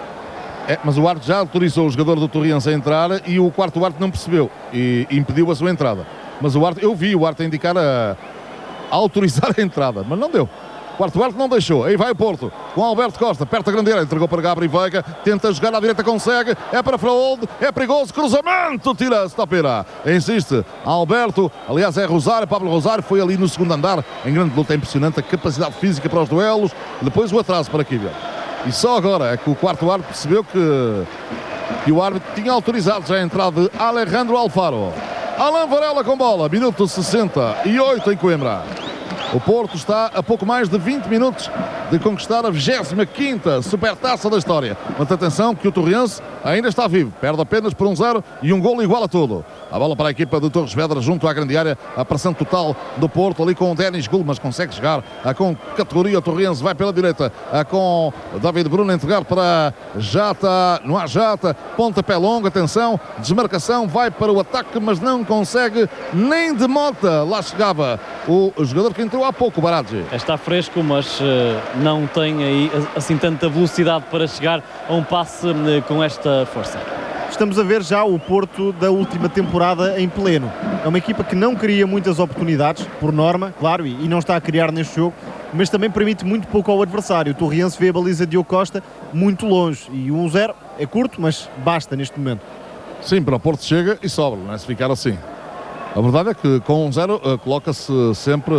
É, mas o árbitro já autorizou o jogador do Torriense a entrar e o quarto árbitro não percebeu e impediu a sua entrada. Mas o árbitro, eu vi o árbitro indicar a, a autorizar a entrada, mas não deu. O quarto árbitro não deixou. Aí vai o Porto com Alberto Costa, perto da grande área, entregou para Gabriel Veiga, tenta jogar à direita, consegue, é para Fraolde, é perigoso, cruzamento, tira Stopira. Insiste Alberto, aliás é Rosário, Pablo Rosário, foi ali no segundo andar, em grande luta, é impressionante a capacidade física para os duelos, depois o atraso para Kibel. E só agora é que o quarto árbitro percebeu que, que o árbitro tinha autorizado já a entrada de Alejandro Alfaro. Alain Varela com bola, minuto sessenta e oito em Coimbra. O Porto está a pouco mais de vinte minutos de conquistar a vigésima quinta supertaça da história. Mas atenção que o Torriense ainda está vivo. Perde apenas por um zero e um golo igual a tudo. A bola para a equipa de Torres Vedras junto à grande área. A pressão total do Porto ali com o Denis Gul, mas consegue chegar a, com categoria. O Torriense vai pela direita a, com David Bruno entregar para Jata. Não há Jata. Pontapé longo, atenção. Desmarcação, vai para o ataque, mas não consegue nem de mota. Lá chegava o jogador que entrou há pouco, Baradji. Está fresco, mas uh, não tem aí assim tanta velocidade para chegar a um passe uh, com esta força. Estamos a ver já o Porto da última temporada em pleno. É uma equipa que não cria muitas oportunidades, por norma, claro, e, e não está a criar neste jogo, mas também permite muito pouco ao adversário. O Torriense vê a baliza de Diogo Costa muito longe e o um zero é curto, mas basta neste momento. Sim, para o Porto chega e sobra, não é? Se ficar assim. A verdade é que com um zero uh, coloca-se sempre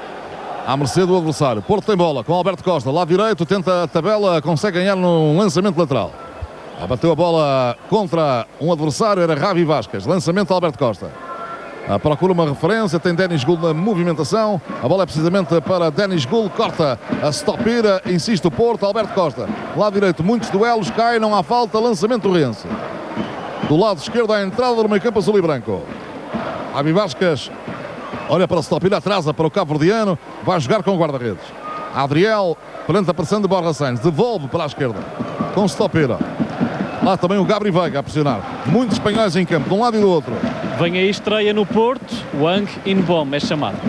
à mercê do adversário. Porto tem bola com Alberto Costa, lado direito, tenta a tabela, consegue ganhar num lançamento lateral. Bateu a bola contra um adversário, era Ravi Vasquez. Lançamento Alberto Costa. A procura uma referência, tem Denis Gul na movimentação. A bola é precisamente para Denis Gul, corta a Stopira, insiste o Porto, Alberto Costa. Lado direito, muitos duelos, cai, não há falta, lançamento Torriense. Do lado esquerdo, a entrada do meio campo azul e branco. Ravi Vasquez olha para a Stopira, atrasa para o cabo-verdiano, vai jogar com o guarda-redes. Adriel, perante a pressão de Borja Sainz, devolve para a esquerda, com Stopira. Lá também o Gabriel Veiga a pressionar. Muitos espanhóis em campo, de um lado e do outro. Vem aí estreia no Porto, Wang In-bom é chamado.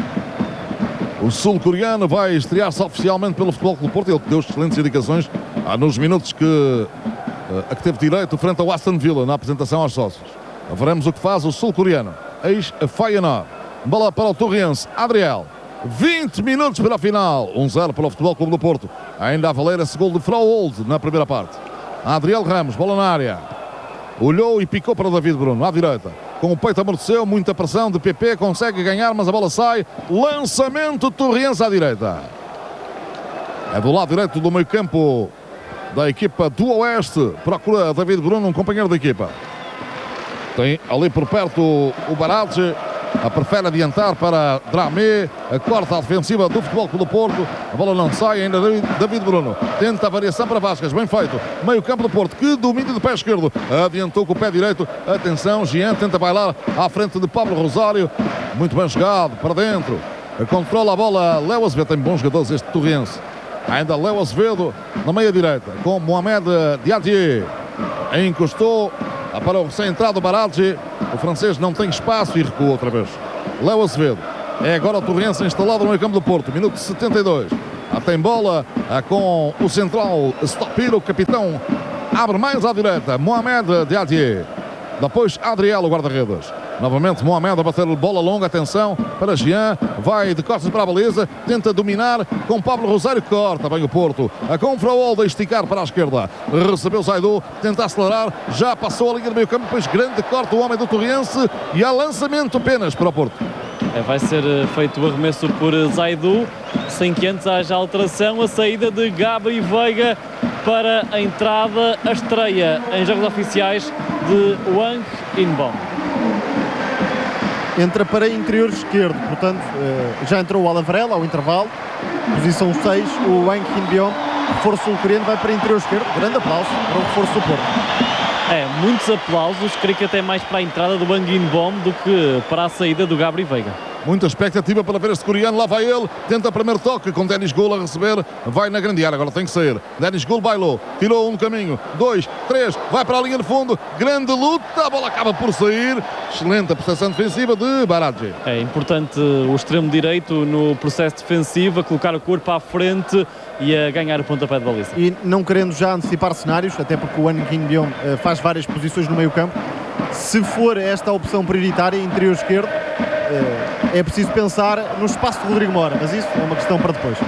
O sul-coreano vai estrear-se oficialmente pelo Futebol Clube do Porto. Ele deu excelentes indicações ah, nos minutos que, a que teve direito frente ao Aston Villa na apresentação aos sócios. Veremos o que faz o sul-coreano, ex-Feyenoord. Bola para o Torrense, Adriel. vinte minutos para a final. um zero para o Futebol Clube do Porto. Ainda a valer esse gol de Fraold na primeira parte. Adriel Ramos, bola na área. Olhou e picou para o David Bruno, à direita. Com o peito amorteceu, muita pressão de P P, consegue ganhar, mas a bola sai. Lançamento Torrense à direita. É do lado direito do meio-campo da equipa do Oeste. Procura David Bruno, um companheiro da equipa. Tem ali por perto o Baraldi. A prefere adiantar para Dramé, a corta a defensiva do Futebol Clube do Porto. A bola não sai, ainda David Bruno tenta a variação para Vasquez, bem feito. Meio campo do Porto, que domínio do pé esquerdo. Adiantou com o pé direito. Atenção, Jean tenta bailar à frente de Pablo Rosário. Muito bem jogado, para dentro. Controla a bola Léo Azevedo, tem bons jogadores este Torrense. Ainda Léo Azevedo na meia direita, com Mohamed Diadier. Encostou para o recém-entrado Baraldi. O francês não tem espaço e recua outra vez. Léo Azevedo. É agora o Torrense instalado no meio campo do Porto. Minuto setenta e dois. Ah, tem bola ah, com o central Stopir, o capitão. Abre mais à direita. Mohamed Diadier. Depois Adriel, o guarda-redes. Novamente Mohamed a bater bola longa. Atenção para Jean. Vai de costas para a baliza. Tenta dominar com Pablo Rosário. Corta bem o Porto. A com Fraold a esticar para a esquerda. Recebeu Zaidu. Tenta acelerar. Já passou a linha do meio campo. Depois grande corte o homem do Torrense. E há lançamento apenas para o Porto. É, vai ser feito o arremesso por Zaidu. Sem que antes haja alteração. A saída de Gabi Veiga para a entrada. A estreia em jogos oficiais de Wang Inbom. Entra para interior esquerdo, portanto já entrou o Alavarela ao intervalo, posição seis, o Wang Inbom, reforço sul-coreano, vai para interior esquerdo. Grande aplauso para o reforço do Porto. É, muitos aplausos, creio que até mais para a entrada do Wang Inbom do que para a saída do Gabriel Veiga. Muita expectativa para ver este coreano. Lá vai ele, tenta primeiro toque com Denis Gul a receber, vai na grande área, agora tem que sair. Denis Gul bailou, tirou um caminho, dois, três, vai para a linha de fundo, grande luta, a bola acaba por sair. Excelente a prestação defensiva de Baraldi. É importante o extremo direito no processo defensivo, a colocar o corpo à frente e a ganhar o pontapé de baliza. E não querendo já antecipar cenários, até porque o Wang Inbom uh, faz várias posições no meio campo, se for esta a opção prioritária, interior esquerdo, uh, é preciso pensar no espaço de Rodrigo Mora, mas isso é uma questão para depois.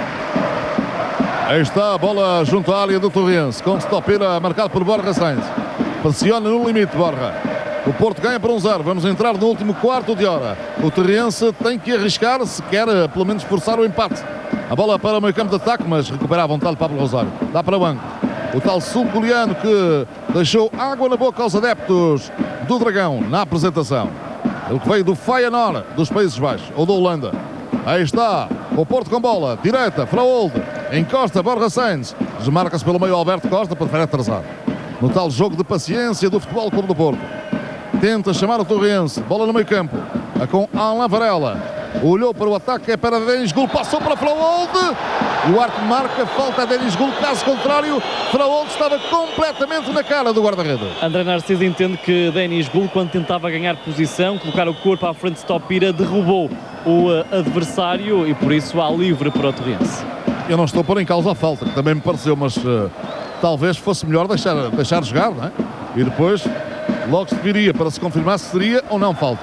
Aí está a bola junto à área do Torrense, com Stopira marcado por Borja Sainz. Pressiona no limite, Borja. O Porto ganha por um zero. Vamos entrar no último quarto de hora. O Torrense tem que arriscar se quer pelo menos forçar o empate. A bola para o meio campo de ataque, mas recupera à vontade Pablo Rosário. Dá para o banco. O tal sul-coreano que deixou água na boca aos adeptos do Dragão na apresentação. Ele que veio do Feyenoord dos Países Baixos, ou da Holanda. Aí está o Porto com bola. Direita, Fraold. Encosta, Borja Sainz. Desmarca-se pelo meio Alberto Costa, prefere atrasar. No tal jogo de paciência do Futebol Clube do Porto. Tenta chamar o Torrense. Bola no meio campo. Com Alain Varela. Olhou para o ataque, é para Denis Gul, passou para Fraold. E o árbitro marca falta a Denis Gul. Caso contrário, Fraold estava completamente na cara do guarda-redes. André Narciso entende que Denis Gul, quando tentava ganhar posição, colocar o corpo à frente de Stopira, derrubou o adversário e por isso há livre para o Torrense. Eu não estou a pôr em causa a falta, que também me pareceu, mas uh, talvez fosse melhor deixar, deixar jogar, não é? E depois logo se viria para se confirmar se seria ou não falta.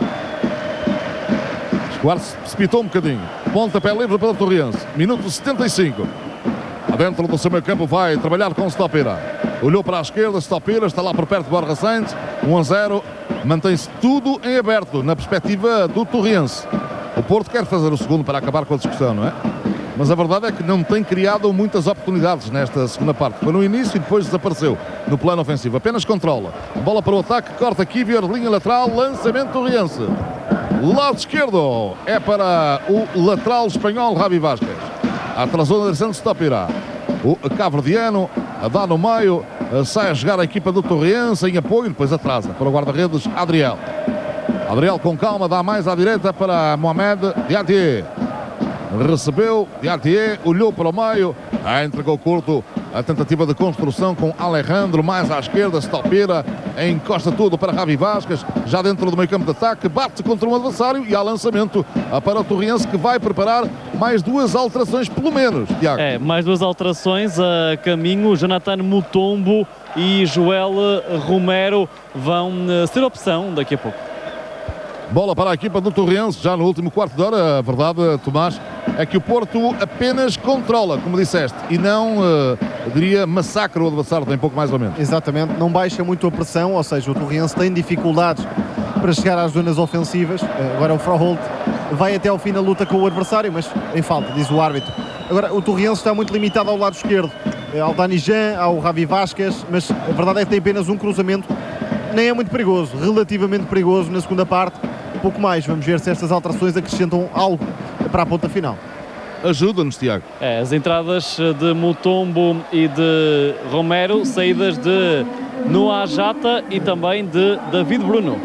O se precipitou um bocadinho. Pontapé livre para o Torrense. Minuto setenta e cinco. Dentro do seu meio campo vai trabalhar com Stopira. Olhou para a esquerda, Stopira está lá por perto de Borja Sainz. um a zero. Mantém-se tudo em aberto na perspectiva do Torrense. O Porto quer fazer o segundo para acabar com a discussão, não é? Mas a verdade é que não tem criado muitas oportunidades nesta segunda parte. Foi no início e depois desapareceu no plano ofensivo. Apenas controla. Bola para o ataque, corta Kivior, linha lateral, lançamento Torrense. Lado esquerdo é para o lateral espanhol Javi Vasquez. Atrasou na direção de Stopira. O cabo-verdiano a dar no meio, sai a jogar a equipa do Torrense em apoio, depois atrasa para o guarda-redes Adriel. Adriel com calma, dá mais à direita para Mohamed Diadier. Recebeu Diadier, olhou para o meio, entregou curto A tentativa de construção com Alejandro, mais à esquerda, Stopera, encosta tudo para Javi Vasquez, já dentro do meio campo de ataque, bate contra um adversário e há lançamento para o Torriense, que vai preparar mais duas alterações, pelo menos, Tiago. É, mais duas alterações a caminho. Jonathan Mutombo e Joel Romero vão ser opção daqui a pouco. Bola para a equipa do Torriense, já no último quarto de hora. A verdade, Tomás, é que o Porto apenas controla, como disseste, e não, uh, eu diria, massacra o adversário, tem pouco mais ou menos. Exatamente, não baixa muito a pressão, ou seja, o Torriense tem dificuldades para chegar às zonas ofensivas. Agora o Froholt vai até ao fim na luta com o adversário, mas em falta, diz o árbitro. Agora o Torriense está muito limitado ao lado esquerdo, ao Dani Jean, ao Javi Vasquez, mas a verdade é que tem apenas um cruzamento, nem é muito perigoso, relativamente perigoso na segunda parte. Pouco mais, vamos ver se estas alterações acrescentam algo para a ponta final. Ajuda-nos, Tiago. É, as entradas de Mutombo e de Romero, saídas de Noah Jata e também de David Bruno.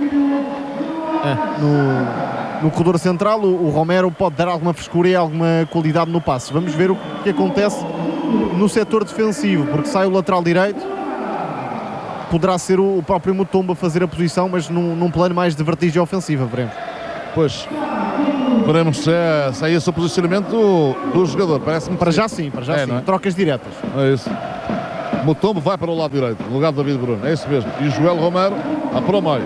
É, no, no corredor central, o, o Romero pode dar alguma frescura e alguma qualidade no passe. Vamos ver o que acontece no setor defensivo, porque sai o lateral direito. Poderá ser o próprio Mutombo a fazer a posição, mas num, num plano mais de vertigem ofensiva, veremos. Pois, veremos se é, se é esse o posicionamento do, do jogador. Parece-me para já sim, para já é, sim. É? Trocas diretas. É isso. Mutombo vai para o lado direito, no lugar de David Bruno, é isso mesmo. E Joel Romero a para o meio.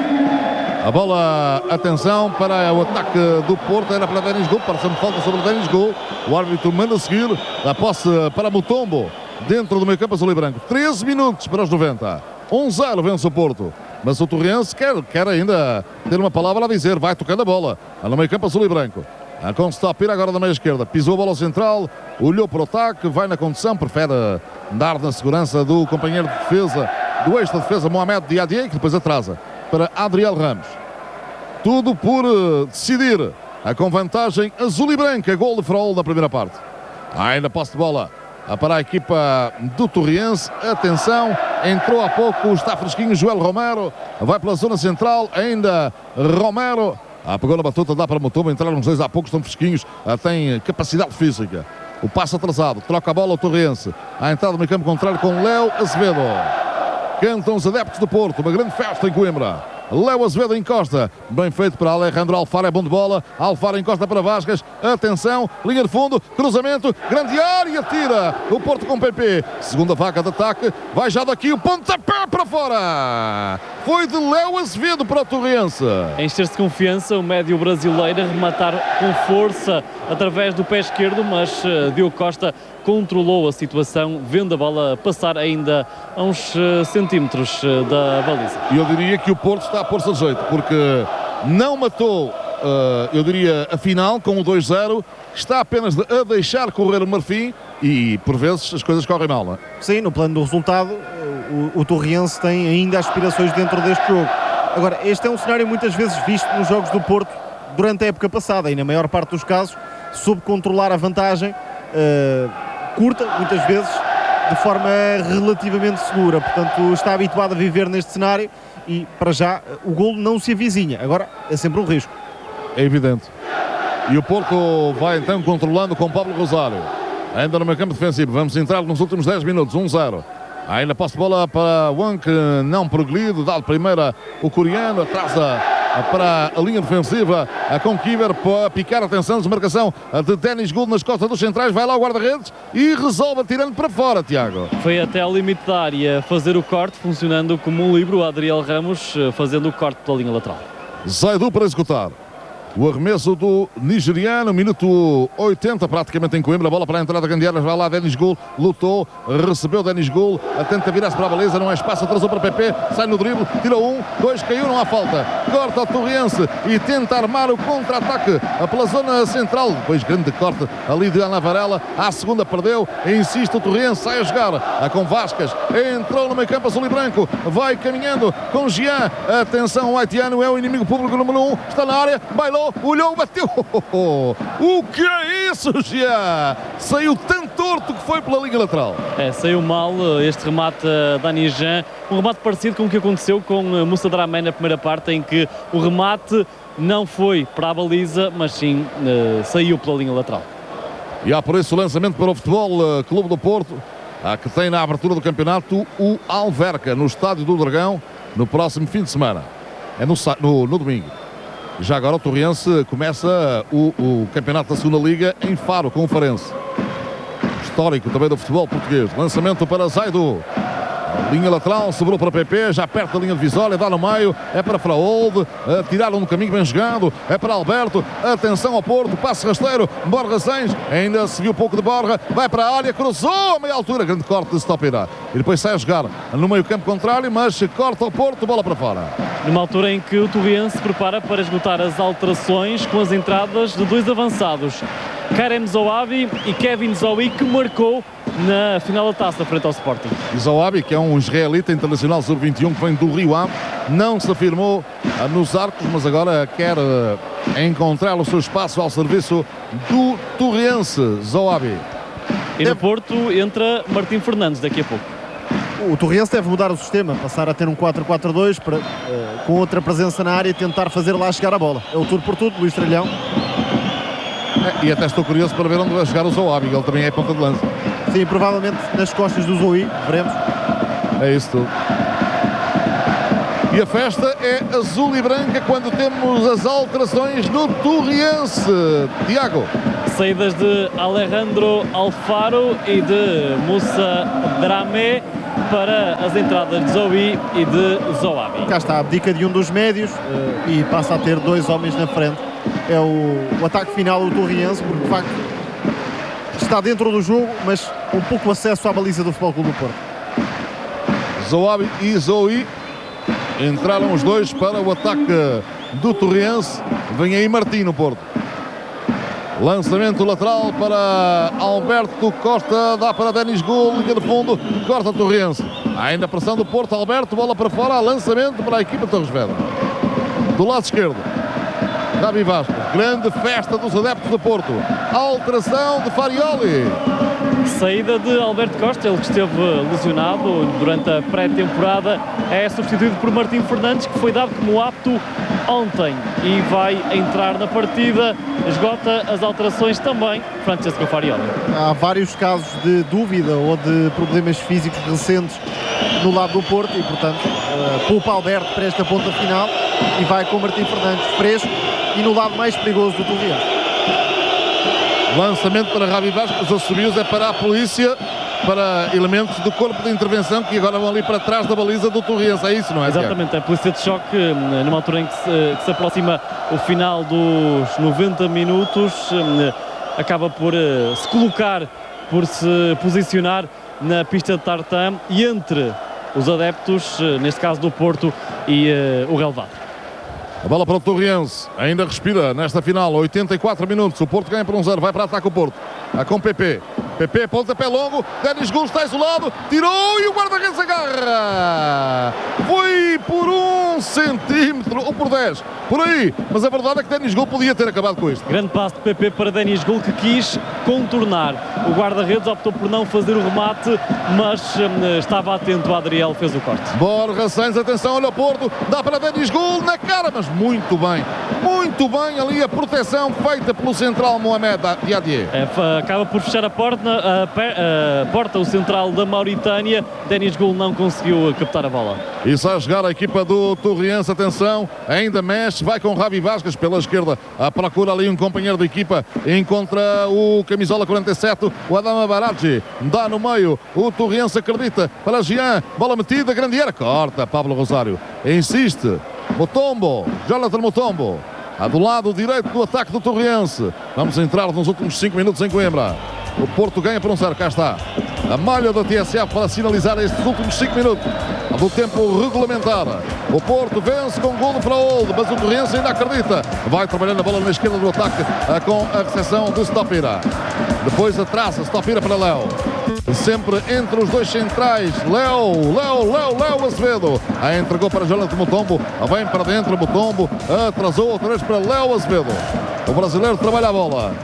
A bola, atenção para o ataque do Porto, era para Denis Gol, parece-me falta sobre Denis Gol. O árbitro manda seguir, a posse para Mutombo. Dentro do meio campo azul e branco, treze minutos para os noventa, um zero vence o Porto, mas o Torriense quer, quer ainda ter uma palavra a dizer, vai tocando a bola, no meio campo azul e branco, a Constapira agora da meia esquerda, pisou a bola ao central, olhou para o ataque, vai na condução, prefere dar na segurança do companheiro de defesa, do eixo de defesa, Mohamed Diadie, que depois atrasa para Adriel Ramos. Tudo por uh, decidir, a com vantagem azul e branca, gol de Frol na primeira parte. Ainda posse de bola para a equipa do Torriense, atenção, entrou há pouco, está fresquinho, Joel Romero, vai pela zona central, ainda Romero, ah, pegou na batuta, dá para Mutombo, entraram os dois há pouco, estão fresquinhos, ah, tem capacidade física, o passo atrasado, troca a bola ao Torriense, a entrada no meio campo contrário com Léo Azevedo, cantam os adeptos do Porto, uma grande festa em Coimbra. Léo Azevedo encosta, bem feito para Alejandro Alfaro, é bom de bola, Alfaro encosta para Vasquez, atenção, linha de fundo, cruzamento, grande área, tira o Porto com P P, segunda vaca de ataque, vai já daqui o pontapé para fora, foi de Léo Azevedo para o Torriense. Encher-se de confiança, o médio brasileiro a rematar com força através do pé esquerdo, mas uh, Diogo Costa controlou a situação, vendo a bola passar ainda a uns uh, centímetros uh, da baliza. E eu diria que o Porto está a pôr-se a jeito, porque não matou, uh, eu diria, a final com o dois zero, está apenas a deixar correr o Marfim e, por vezes, as coisas correm mal, não é? Sim, no plano do resultado, o, o Torriense tem ainda aspirações dentro deste jogo. Agora, este é um cenário muitas vezes visto nos jogos do Porto durante a época passada e, na maior parte dos casos, soube controlar a vantagem uh, curta, muitas vezes, de forma relativamente segura. Portanto, está habituado a viver neste cenário e, para já, o golo não se avizinha. Agora, é sempre um risco. É evidente. E o Porto vai, então, controlando com Pablo Rosário. Ainda no meio campo defensivo. Vamos entrar nos últimos dez minutos. um zero. Ainda posse de bola para Wank, não progredido. Dá de primeira o coreano, atrasa para a linha defensiva, a com Kiver para picar, atenção, desmarcação de Denis Gould nas costas dos centrais, vai lá o guarda-redes e resolve tirando para fora, Tiago. Foi até ao limite da área fazer o corte, funcionando como um livro, Adriel Ramos fazendo o corte pela linha lateral. Zaidu para executar. O arremesso do nigeriano, minuto oitenta, praticamente em Coimbra, a bola para a entrada grande área, vai lá Denis Gould, lutou, recebeu Denis Gould, tenta virar-se para a baliza, não há espaço, atrasou para P P, sai no drible, tira um, dois, caiu, não há falta, corta o Torriense e tenta armar o contra-ataque pela zona central, depois grande corte ali de Ana Varela, à segunda perdeu, insiste o Torriense, sai a jogar, a com Vasquez, entrou no meio campo azul e branco, vai caminhando com Jean, atenção, o haitiano é o inimigo público número um, está na área, bailou, olhou, bateu. O que é isso, Jean? Saiu tão torto que foi pela linha lateral. É, saiu mal este remate Dani Jean. Um remate parecido com o que aconteceu com Moussa Dramé na primeira parte, em que o remate não foi para a baliza, mas sim uh, saiu pela linha lateral. E há por isso o lançamento para o Futebol uh, Clube do Porto. a que tem na abertura do campeonato o Alverca, no Estádio do Dragão, no próximo fim de semana. É no, no, no domingo. Já agora o Torriense começa o, o campeonato da segunda Liga em Faro, com o Farense. Histórico também do futebol português. Lançamento para Zaidu. Linha lateral, sobrou para P P, já perto da linha divisória, dá no meio, é para Fraolde, tiraram no caminho bem jogando, é para Alberto, atenção ao Porto, passe rasteiro, Borja Sainz, ainda se viu pouco de Borja, vai para a área, cruzou a meia altura, grande corte de Stopira, e depois sai a jogar no meio campo contrário, mas corta o Porto, bola para fora. Numa altura em que o Torriense se prepara para esgotar as alterações com as entradas de dois avançados, Kerem Zoabi e Kevin Zoui, que marcou na final da taça frente ao Sporting. Zoabi, que é um israelita internacional sub vinte e um que vem do Rio Ave, não se afirmou uh, nos arcos, mas agora quer uh, encontrar o seu espaço ao serviço do Torriense. Zoabi. E no Porto entra Martim Fernandes daqui a pouco. O Torriense deve mudar o sistema, passar a ter um quatro quatro dois para, uh, com outra presença na área e tentar fazer lá chegar a bola. É o tudo por tudo, Luís Tralhão. É, e até estou curioso para ver onde vai chegar o Zoabi, ele também é ponta de lança. Sim, provavelmente nas costas do Zoui, veremos. É isso tudo. E a festa é azul e branca quando temos as alterações no Torriense. Tiago. Saídas de Alejandro Alfaro e de Moussa Dramé para as entradas de Zoui e de Zoabi. Cá está, abdica de um dos médios uh, e passa a ter dois homens na frente. É o, o ataque final do Torriense, porque de facto está dentro do jogo, mas com pouco acesso à baliza do Futebol Clube do Porto. Zoabi e Zoui entraram os dois para o ataque do Torriense. Vem aí Martim no Porto. Lançamento lateral para Alberto Costa, dá para Denis Gol, linha de fundo, corta o Torriense. Ainda pressão do Porto, Alberto, bola para fora, lançamento para a equipa de Torres Vedras. Do lado esquerdo, Javi Vasco, grande festa dos adeptos do Porto. Alteração de Farioli. Saída de Alberto Costa, ele que esteve lesionado durante a pré-temporada, é substituído por Martim Fernandes, que foi dado como apto ontem e vai entrar na partida. Esgota as alterações também Francesco Farioli. Há vários casos de dúvida ou de problemas físicos recentes no lado do Porto e, portanto, uh, poupa Alberto para esta ponta final e vai com Martim Fernandes fresco e no lado mais perigoso do Torriense. Lançamento para Javi Vasco, os assobios é para a polícia, para elementos do corpo de intervenção que agora vão ali para trás da baliza do Torriense, é isso, não é? Exatamente, a polícia de choque, numa altura em que se, que se aproxima o final dos noventa minutos, acaba por se colocar, por se posicionar na pista de tartan e entre os adeptos, neste caso do Porto, e uh, o relevado. A bola para o Torriense, ainda respira nesta final, oitenta e quatro minutos, o Porto ganha por um zero, vai para ataque o Porto, a com P P, P P, pontapé longo, Denis Gol está isolado, tirou e o guarda-redes agarra, foi por um centímetro ou por dez, por aí, mas a verdade é que Denis Gol podia ter acabado com isto. Grande passo de P P para Denis Gol, que quis contornar o guarda-redes, optou por não fazer o remate, mas hum, estava atento, o Adriel fez o corte. Borja Sainz, atenção, olha o Porto, dá para Denis Gol na cara, mas muito bem, muito bem ali a proteção feita pelo central Mohamed Diadier. É, acaba por fechar a porta, a, a, a porta o central da Mauritânia. Denis Gol não conseguiu captar a bola. E sai a jogar a equipa do Torriense, atenção, ainda mexe, vai com Javi Vasquez pela esquerda, a procura ali um companheiro da equipa, encontra o camisola quarenta e sete, o Adama Baraggi, dá no meio, o Torriense acredita, para Jean, bola metida, grande área, corta Pablo Rosário, insiste, Mutombo, Jonathan Mutombo, a do lado direito do ataque do Torriense. Vamos entrar nos últimos cinco minutos em Coimbra. O Porto ganha por um zero, cá está a malha da T S F para sinalizar estes últimos cinco minutos do tempo regulamentar. O Porto vence com gol do Fraolde, mas o Torriense ainda acredita. Vai trabalhando a bola na esquerda do ataque com a recepção de Stopira. Depois atrasa Stopira para Léo. Sempre entre os dois centrais. Léo, Léo, Léo, Léo Azevedo. A entregou para Jonathan Mutombo. Vem para dentro Mutombo. Atrasou outra vez para Léo Azevedo. O brasileiro trabalha a bola.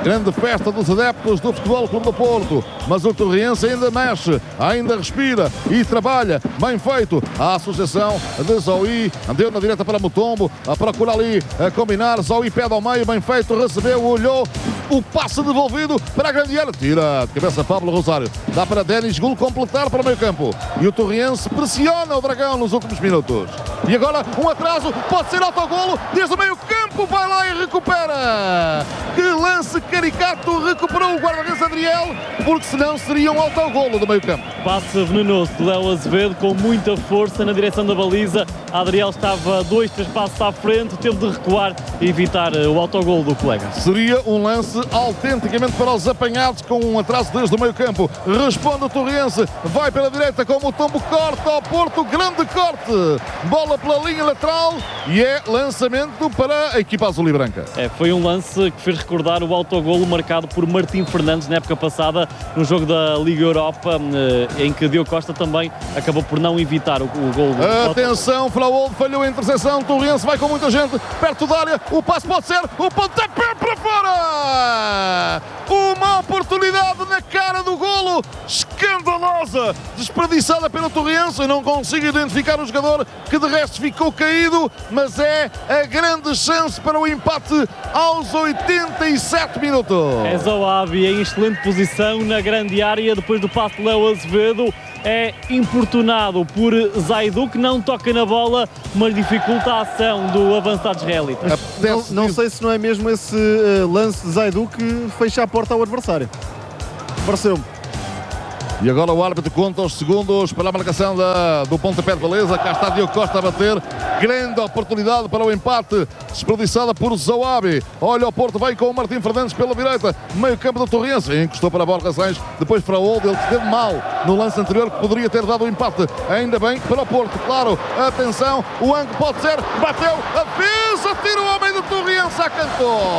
Grande festa dos adeptos do Futebol Clube do Porto. Mas o Torriense ainda mexe, ainda respira e trabalha. Bem feito. A associação de Zoui deu na direita para Mutombo. A procura ali a combinar. Zoui pede ao meio. Bem feito. Recebeu, olhou. O passe devolvido para a grande área. Tira de cabeça Pablo Rosário. Dá para Denis Gul completar para o meio campo. E o Torriense pressiona o Dragão nos últimos minutos. E agora um atraso. Pode ser autogolo. Desde o meio campo vai lá e recupera. Que lance caricato. Recuperou o guarda-redes Adriel. Porque senão seria um autogolo do meio campo. Passe venenoso de Léo Azevedo com muita força na direção da baliza. Adriel estava dois, três passos à frente. Teve de recuar e evitar o autogolo do colega. Seria um lance autenticamente para os apanhados com um atraso desde o meio campo. Responde o Torriense, vai pela direita como o Tombo corta ao Porto, grande corte, bola pela linha lateral e é lançamento para a equipa azul e branca. É, foi um lance que fez recordar o autogolo marcado por Martim Fernandes na época passada no jogo da Liga Europa, em que Diogo Costa também acabou por não evitar o, o golo. Atenção, Fraold falhou a interseção, Torriense vai com muita gente perto da área, o passe pode ser, o pontapé para fora! Uma oportunidade na cara do golo, escandalosa, desperdiçada pelo Torriense. Eu não consigo identificar o jogador que de resto ficou caído, mas é a grande chance para o empate aos oitenta e sete minutos. É Zoabi em excelente posição na grande área, depois do passe de Léo Azevedo. É importunado por Zaidu, que não toca na bola, mas dificulta a ação do avançado israelita. Não, não sei se não é mesmo esse uh, lance de Zaidu que fecha a porta ao adversário. Pareceu-me. E agora o árbitro conta os segundos para a marcação da, do pontapé de baliza. Cá está Diogo Costa a bater. Grande oportunidade para o empate, desperdiçada por Zoabi. Olha, o Porto vai com o Martim Fernandes pela direita. Meio campo do Torriense. Encostou para Borja Sainz. Depois para o Old. Ele esteve mal no lance anterior, que poderia ter dado o empate. Ainda bem para o Porto, claro. Atenção, o Ang pode ser. Bateu. A defesa. Tira o homem do Torriense a canto.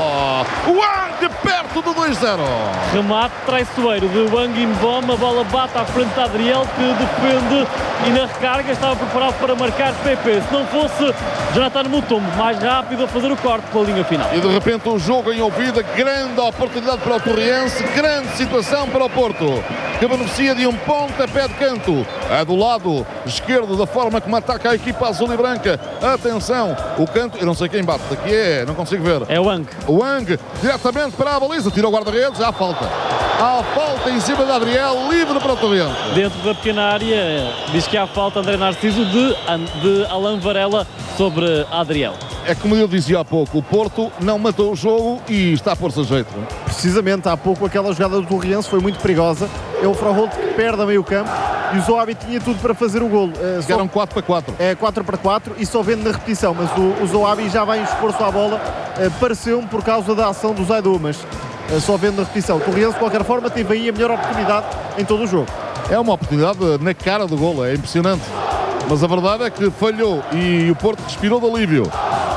O Ang perto do dois zero. Remate traiçoeiro de Wang Inbom. A bola bate à frente de Adriel, que defende e na recarga estava preparado para marcar P P. Se não fosse Jonathan Mutombo mais rápido a fazer o corte pela linha final. E de repente o jogo em ouvida, grande oportunidade para o Torriense, grande situação para o Porto, que beneficia de um pontapé de canto. É do lado esquerdo, da forma como ataca a equipa azul e branca. Atenção, o canto, eu não sei quem bate, daqui é, não consigo ver. É o Wang. O Wang, diretamente para a baliza, tira o guarda-redes, há falta. Há falta em cima de Adriel, livre para o Torriense. Dentro da pequena área, diz que há falta André Narciso de, de Alan Varela sobre Adriel. É como eu dizia há pouco, o Porto não matou o jogo e está a pôr-se a jeito. Precisamente, há pouco aquela jogada do Torriense foi muito perigosa. É o Fraholt que perde a meio campo e o Zoabi tinha tudo para fazer o golo. Uh, Chegaram só... quatro para quatro. É quatro para quatro e só vendo na repetição, mas o, o Zoabi já vai em esforço à bola. Uh, Pareceu-me por causa da ação do Zaidu, mas uh, só vendo na repetição. O Torriense, de qualquer forma, teve aí a melhor oportunidade em todo o jogo. É uma oportunidade na cara do golo, é impressionante. Mas a verdade é que falhou e o Porto respirou de alívio.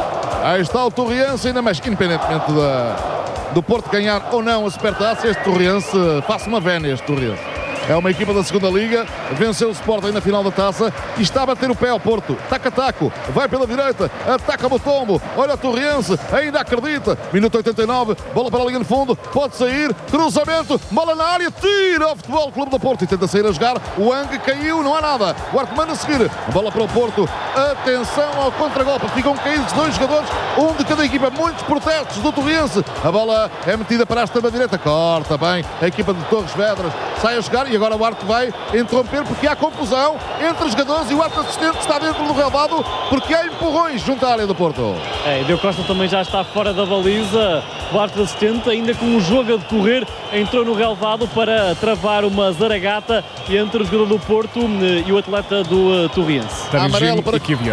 Aí está o Torriense, ainda mais, independentemente da, do Porto ganhar ou não a Supertaça, este Torriense, faça uma vénia este Torriense. É uma equipa da segunda Liga, venceu o Sporting na final da Taça e está a bater o pé ao Porto. Taca-taco, vai pela direita, ataca o Mutombo, olha o Torriense, ainda acredita. Minuto oitenta e nove, bola para a linha de fundo, pode sair, cruzamento, bola na área, tira o Futebol Clube do Porto e tenta sair a jogar. O Ang caiu, não há nada. O Arco manda seguir, bola para o Porto, atenção ao contragolpe, ficam caídos dois jogadores, um de cada equipa, muitos protestos do Torriense. A bola é metida para a extrema-direita, corta bem a equipa de Torres Vedras, sai a jogar e agora o Arte vai interromper porque há confusão entre os jogadores e o Arte assistente está dentro do relvado porque há empurrões junto à área do Porto. É, e Diogo Costa também já está fora da baliza. O Arte assistente, ainda com o jogo a decorrer, entrou no relvado para travar uma zaragata entre o jogador do Porto e o atleta do uh, Torriense. Amarelo para Kivier.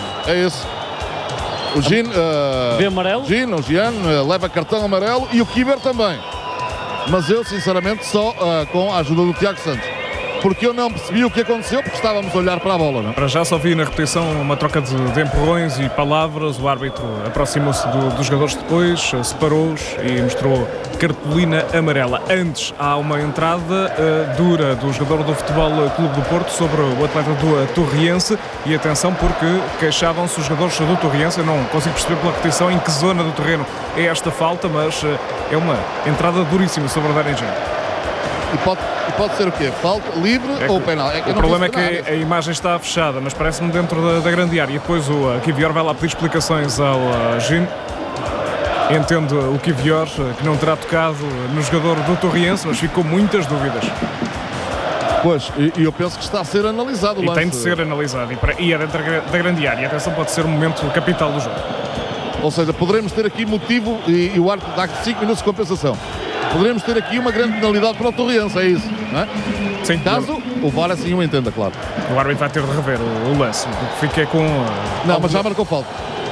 É esse. O Gin, uh, Vê amarelo? Gin, o Gian uh, leva cartão amarelo e o Kiber também. Mas eu, sinceramente, só uh, com a ajuda do Tiago Santos. porque eu não percebi o que aconteceu, porque estávamos a olhar para a bola, não? Para já só vi na repetição uma troca de, de empurrões e palavras. O árbitro aproximou-se do, dos jogadores depois, separou-os e mostrou cartolina amarela. Antes há uma entrada uh, dura do jogador do Futebol Clube do Porto sobre o atleta do Torriense, e atenção porque queixavam-se os jogadores do Torriense. Eu não consigo perceber pela repetição em que zona do terreno é esta falta, mas uh, é uma entrada duríssima sobre o Dani Jean. E pode, e pode ser o quê? Falta, livre é ou penal? É que o problema é que a imagem está fechada, mas parece-me dentro da, da grande área. E depois o uh, Kivior vai lá pedir explicações ao uh, Jean. Entendo o Kivior, uh, que não terá tocado no jogador do Torriense, mas ficou muitas dúvidas. Pois, e, e eu penso que está a ser analisado o e lance. tem de ser analisado. E, para, e é dentro da grande área. Atenção, pode ser um momento capital do jogo. Ou seja, poderemos ter aqui motivo, e, e o árbitro dá cinco minutos de compensação. Poderemos ter aqui uma grande penalidade para o Torriense, é isso, não é? Sim. Caso o V A R assim o entenda, claro. O árbitro vai ter de rever o, o lance, porque fiquei com... Uh, não, mas já marcou falta.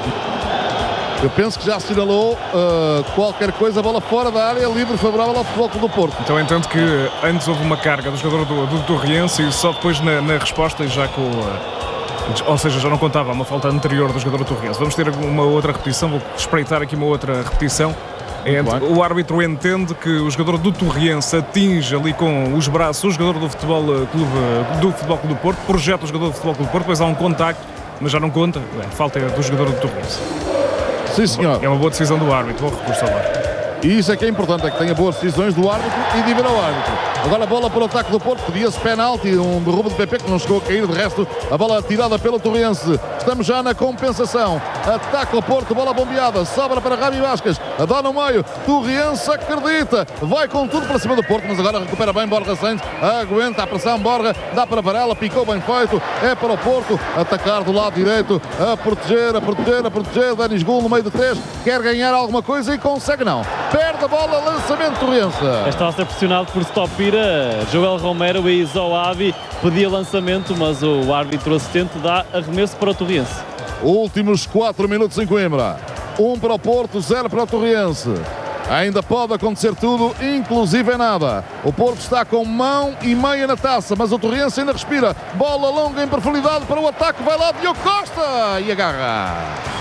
Eu penso que já assinalou uh, qualquer coisa, a bola fora da área, livre, favorável ao Futebol Clube do Porto. Então entendo que antes houve uma carga do jogador do, do Torriense e só depois na, na resposta e já com... Uh, ou seja, já não contava uma falta anterior do jogador do Torriense. Vamos ter uma outra repetição, vou espreitar aqui uma outra repetição. É, o árbitro entende que o jogador do Torriense atinge ali com os braços o jogador do Futebol Clube do, Futebol Clube do Porto, projeta o jogador do Futebol Clube do Porto, depois há um contacto, mas já não conta, a falta é do jogador do Torriense. Sim, senhor. É uma boa decisão do árbitro, bom recurso ao V A R. E isso é que é importante, é que tenha boas decisões do árbitro e de ver ao árbitro. Agora a bola para o ataque do Porto, pedia-se penalti, um derrubo de P P que não chegou a cair, de resto a bola tirada pelo Torriense. Estamos já na compensação, ataque ao Porto, bola bombeada, sobra para Rami Vasquez, dá no meio, Torriense acredita, vai com tudo para cima do Porto, mas agora recupera bem Borja Sainz, aguenta a pressão Borja, dá para Varela, picou bem feito, é para o Porto, atacar do lado direito, a proteger, a proteger, a proteger, Denis Gul no meio de três, quer ganhar alguma coisa e consegue não. Perde a bola, lançamento Torriense. Está a ser pressionado por Stopira. Joel Romero e Zoavi pedia lançamento, mas o árbitro assistente dá arremesso para o Torriense. Últimos quatro minutos em Coimbra. Um para o Porto, zero para o Torriense. Ainda pode acontecer tudo, inclusive nada. O Porto está com mão e meia na taça, mas o Torriense ainda respira. Bola longa em profundidade para o ataque. Vai lá Diogo Costa e agarra.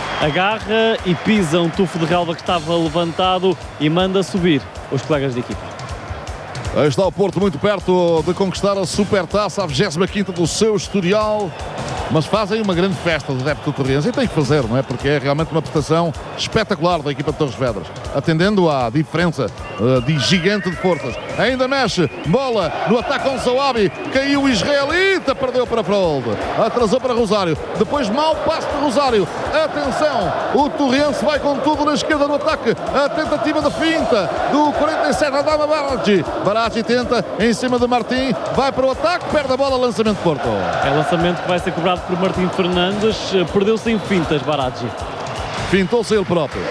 Agarra e pisa um tufo de relva que estava levantado e manda subir os colegas de equipa. Aí está o Porto muito perto de conquistar a Supertaça, a vigésima quinta do seu historial. Mas fazem uma grande festa do adepto do Torriense e tem que fazer, não é? Porque é realmente uma prestação espetacular da equipa de Torres Vedras, atendendo à diferença uh, de gigante de forças. Ainda mexe, bola no ataque com Zoabi, caiu o israelita, perdeu para Freold, atrasou para Rosário, depois mau passo de Rosário. Atenção, o Torriense vai com tudo na esquerda no ataque, a tentativa de finta do quarenta e sete, Adama Baraggi. Baraggi tenta em cima de Martim, vai para o ataque, perde a bola, lançamento de Porto. É lançamento que vai ser cobrado por Martim Fernandes, perdeu-se em fintas Baraggi. Fintou-se ele próprio.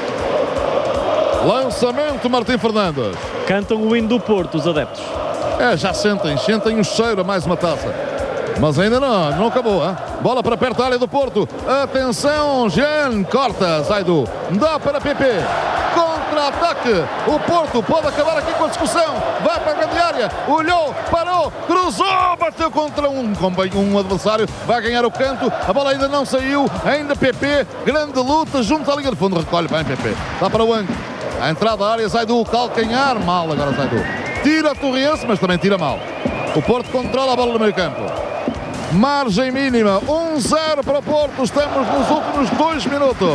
Lançamento Martim Fernandes. Cantam o hino do Porto, os adeptos. É, já sentem, sentem o cheiro a mais uma taça. Mas ainda não, não acabou, hein? Bola para perto da área do Porto. Atenção, Jean corta, Zaidu. Dá para P P. Contra-ataque. O Porto pode acabar aqui com a discussão. Vai para a grande área. Olhou, parou, cruzou, bateu contra um, um adversário. Vai ganhar o canto. A bola ainda não saiu. Ainda P P. Grande luta junto à linha de fundo. Recolhe bem P P. Dá para o Ang. A entrada da área, Zaidu, calcanhar. Mal agora Zaidu. Tira a Torriense, mas também tira mal. O Porto controla a bola no meio campo. Margem mínima, um zero para o Porto. Estamos nos últimos dois minutos.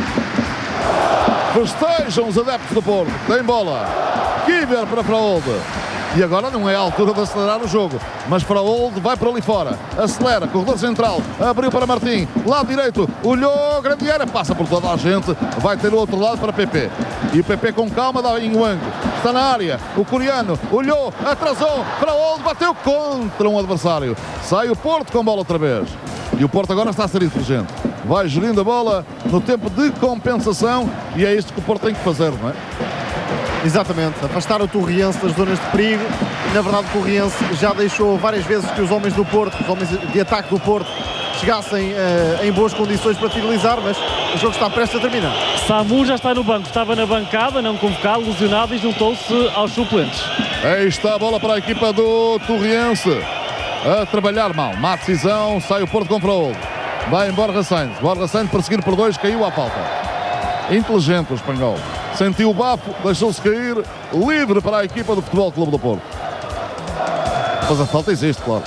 Festejam os adeptos do Porto. Tem bola. Kivior para Freold. E agora não é a altura de acelerar o jogo, mas Freold vai para ali fora, acelera, corredor central, abriu para Martim, lado direito, olhou, grande área, passa por toda a gente, vai ter o outro lado para P P. E o P P com calma dá em Wang, está na área, o coreano, olhou, atrasou, Freold bateu contra um adversário. Sai o Porto com bola outra vez. E o Porto agora está a ser inteligente. Vai gerindo a bola no tempo de compensação e é isto que o Porto tem que fazer, não é? Exatamente, afastar o Torriense das zonas de perigo. Na verdade o Torriense já deixou várias vezes que os homens do Porto, os homens de ataque do Porto, chegassem uh, em boas condições para finalizar, mas o jogo está prestes a terminar. Samu já está no banco, estava na bancada, não convocado, lesionado e juntou-se aos suplentes. Aí está a bola para a equipa do Torriense. a trabalhar mal. Má decisão, sai o Porto com Fraúl. Vai embora Borja Sainz. Borja Sainz perseguido por dois, caiu à falta. Inteligente o espanhol. Sentiu o bafo, deixou-se cair, livre para a equipa do Futebol Clube do Porto. Mas a falta existe, claro.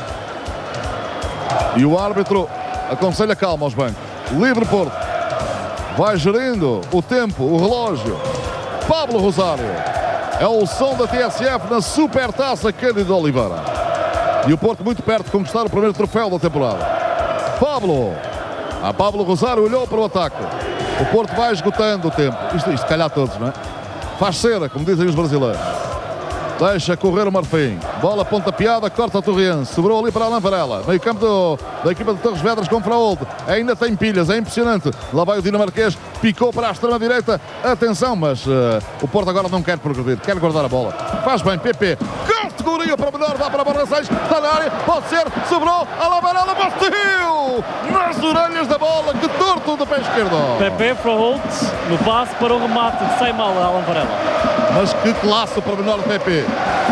E o árbitro aconselha calma aos bancos. Livre Porto. Vai gerindo o tempo, o relógio. Pablo Rosário. É o som da T S F na Supertaça Cândido Oliveira. E o Porto muito perto de conquistar o primeiro troféu da temporada. Pablo. A Pablo Rosário olhou para o ataque. O Porto vai esgotando o tempo. Isto, isto calhar todos, não é? Faz cera, como dizem os brasileiros. Deixa correr o Marfim. Bola pontapeada, corta a Torriense. Sobrou ali para Alan Varela. Meio campo do, da equipa de Torres Vedras com Fraúl. Ainda tem pilhas, é impressionante. Lá vai o dinamarquês. Picou para a extrema-direita. Atenção, mas uh, o Porto agora não quer progredir. Quer guardar a bola. Faz bem, P P. Categoria para o melhor. Dá para a Borja Sainz. Está na área. Pode ser. Sobrou. Alan Varela. Bateu nas orelhas da bola. Que torto do pé esquerdo. P P, Fraúl no passe para o remate. Sai mal a Alan Varela. Mas que classe o pormenor do P P.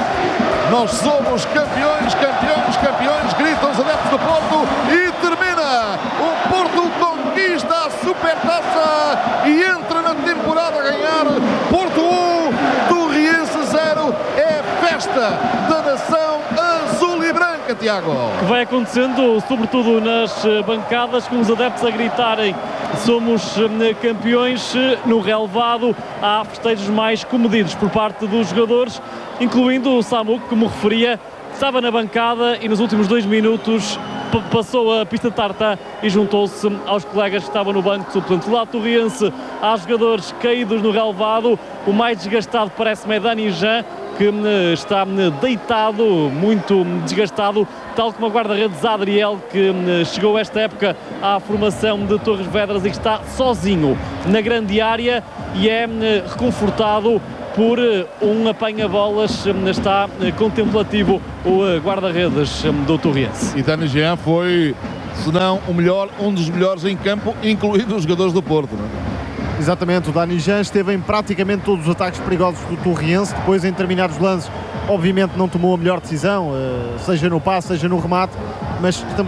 Nós somos campeões, campeões, campeões, gritam os adeptos do Porto e termina. O Porto conquista a Supertaça e entra na temporada a ganhar. Porto um, Torriense zero. É festa da nação azul e branca, Tiago. Que vai acontecendo, sobretudo nas bancadas, com os adeptos a gritarem somos campeões. No relevado há festejos mais comedidos por parte dos jogadores, incluindo o Samu, que, como referia, estava na bancada e nos últimos dois minutos passou a pista de tartan e juntou-se aos colegas que estavam no banco de suplentes. Lá Torriense, há jogadores caídos no relevado. O mais desgastado parece-me é Dani Jean, que está deitado, muito desgastado, tal como a guarda-redes Adriel, que chegou esta época à formação de Torres Vedras e que está sozinho na grande área e é reconfortado por um apanha-bolas. Está contemplativo o guarda-redes do Torriense. E Dani Jean foi, se não o melhor, um dos melhores em campo, incluindo os jogadores do Porto, não é? Exatamente, o Dani Jean esteve em praticamente todos os ataques perigosos do Torriense. Depois, em determinados lances, obviamente não tomou a melhor decisão, seja no passe, seja no remate, mas estamos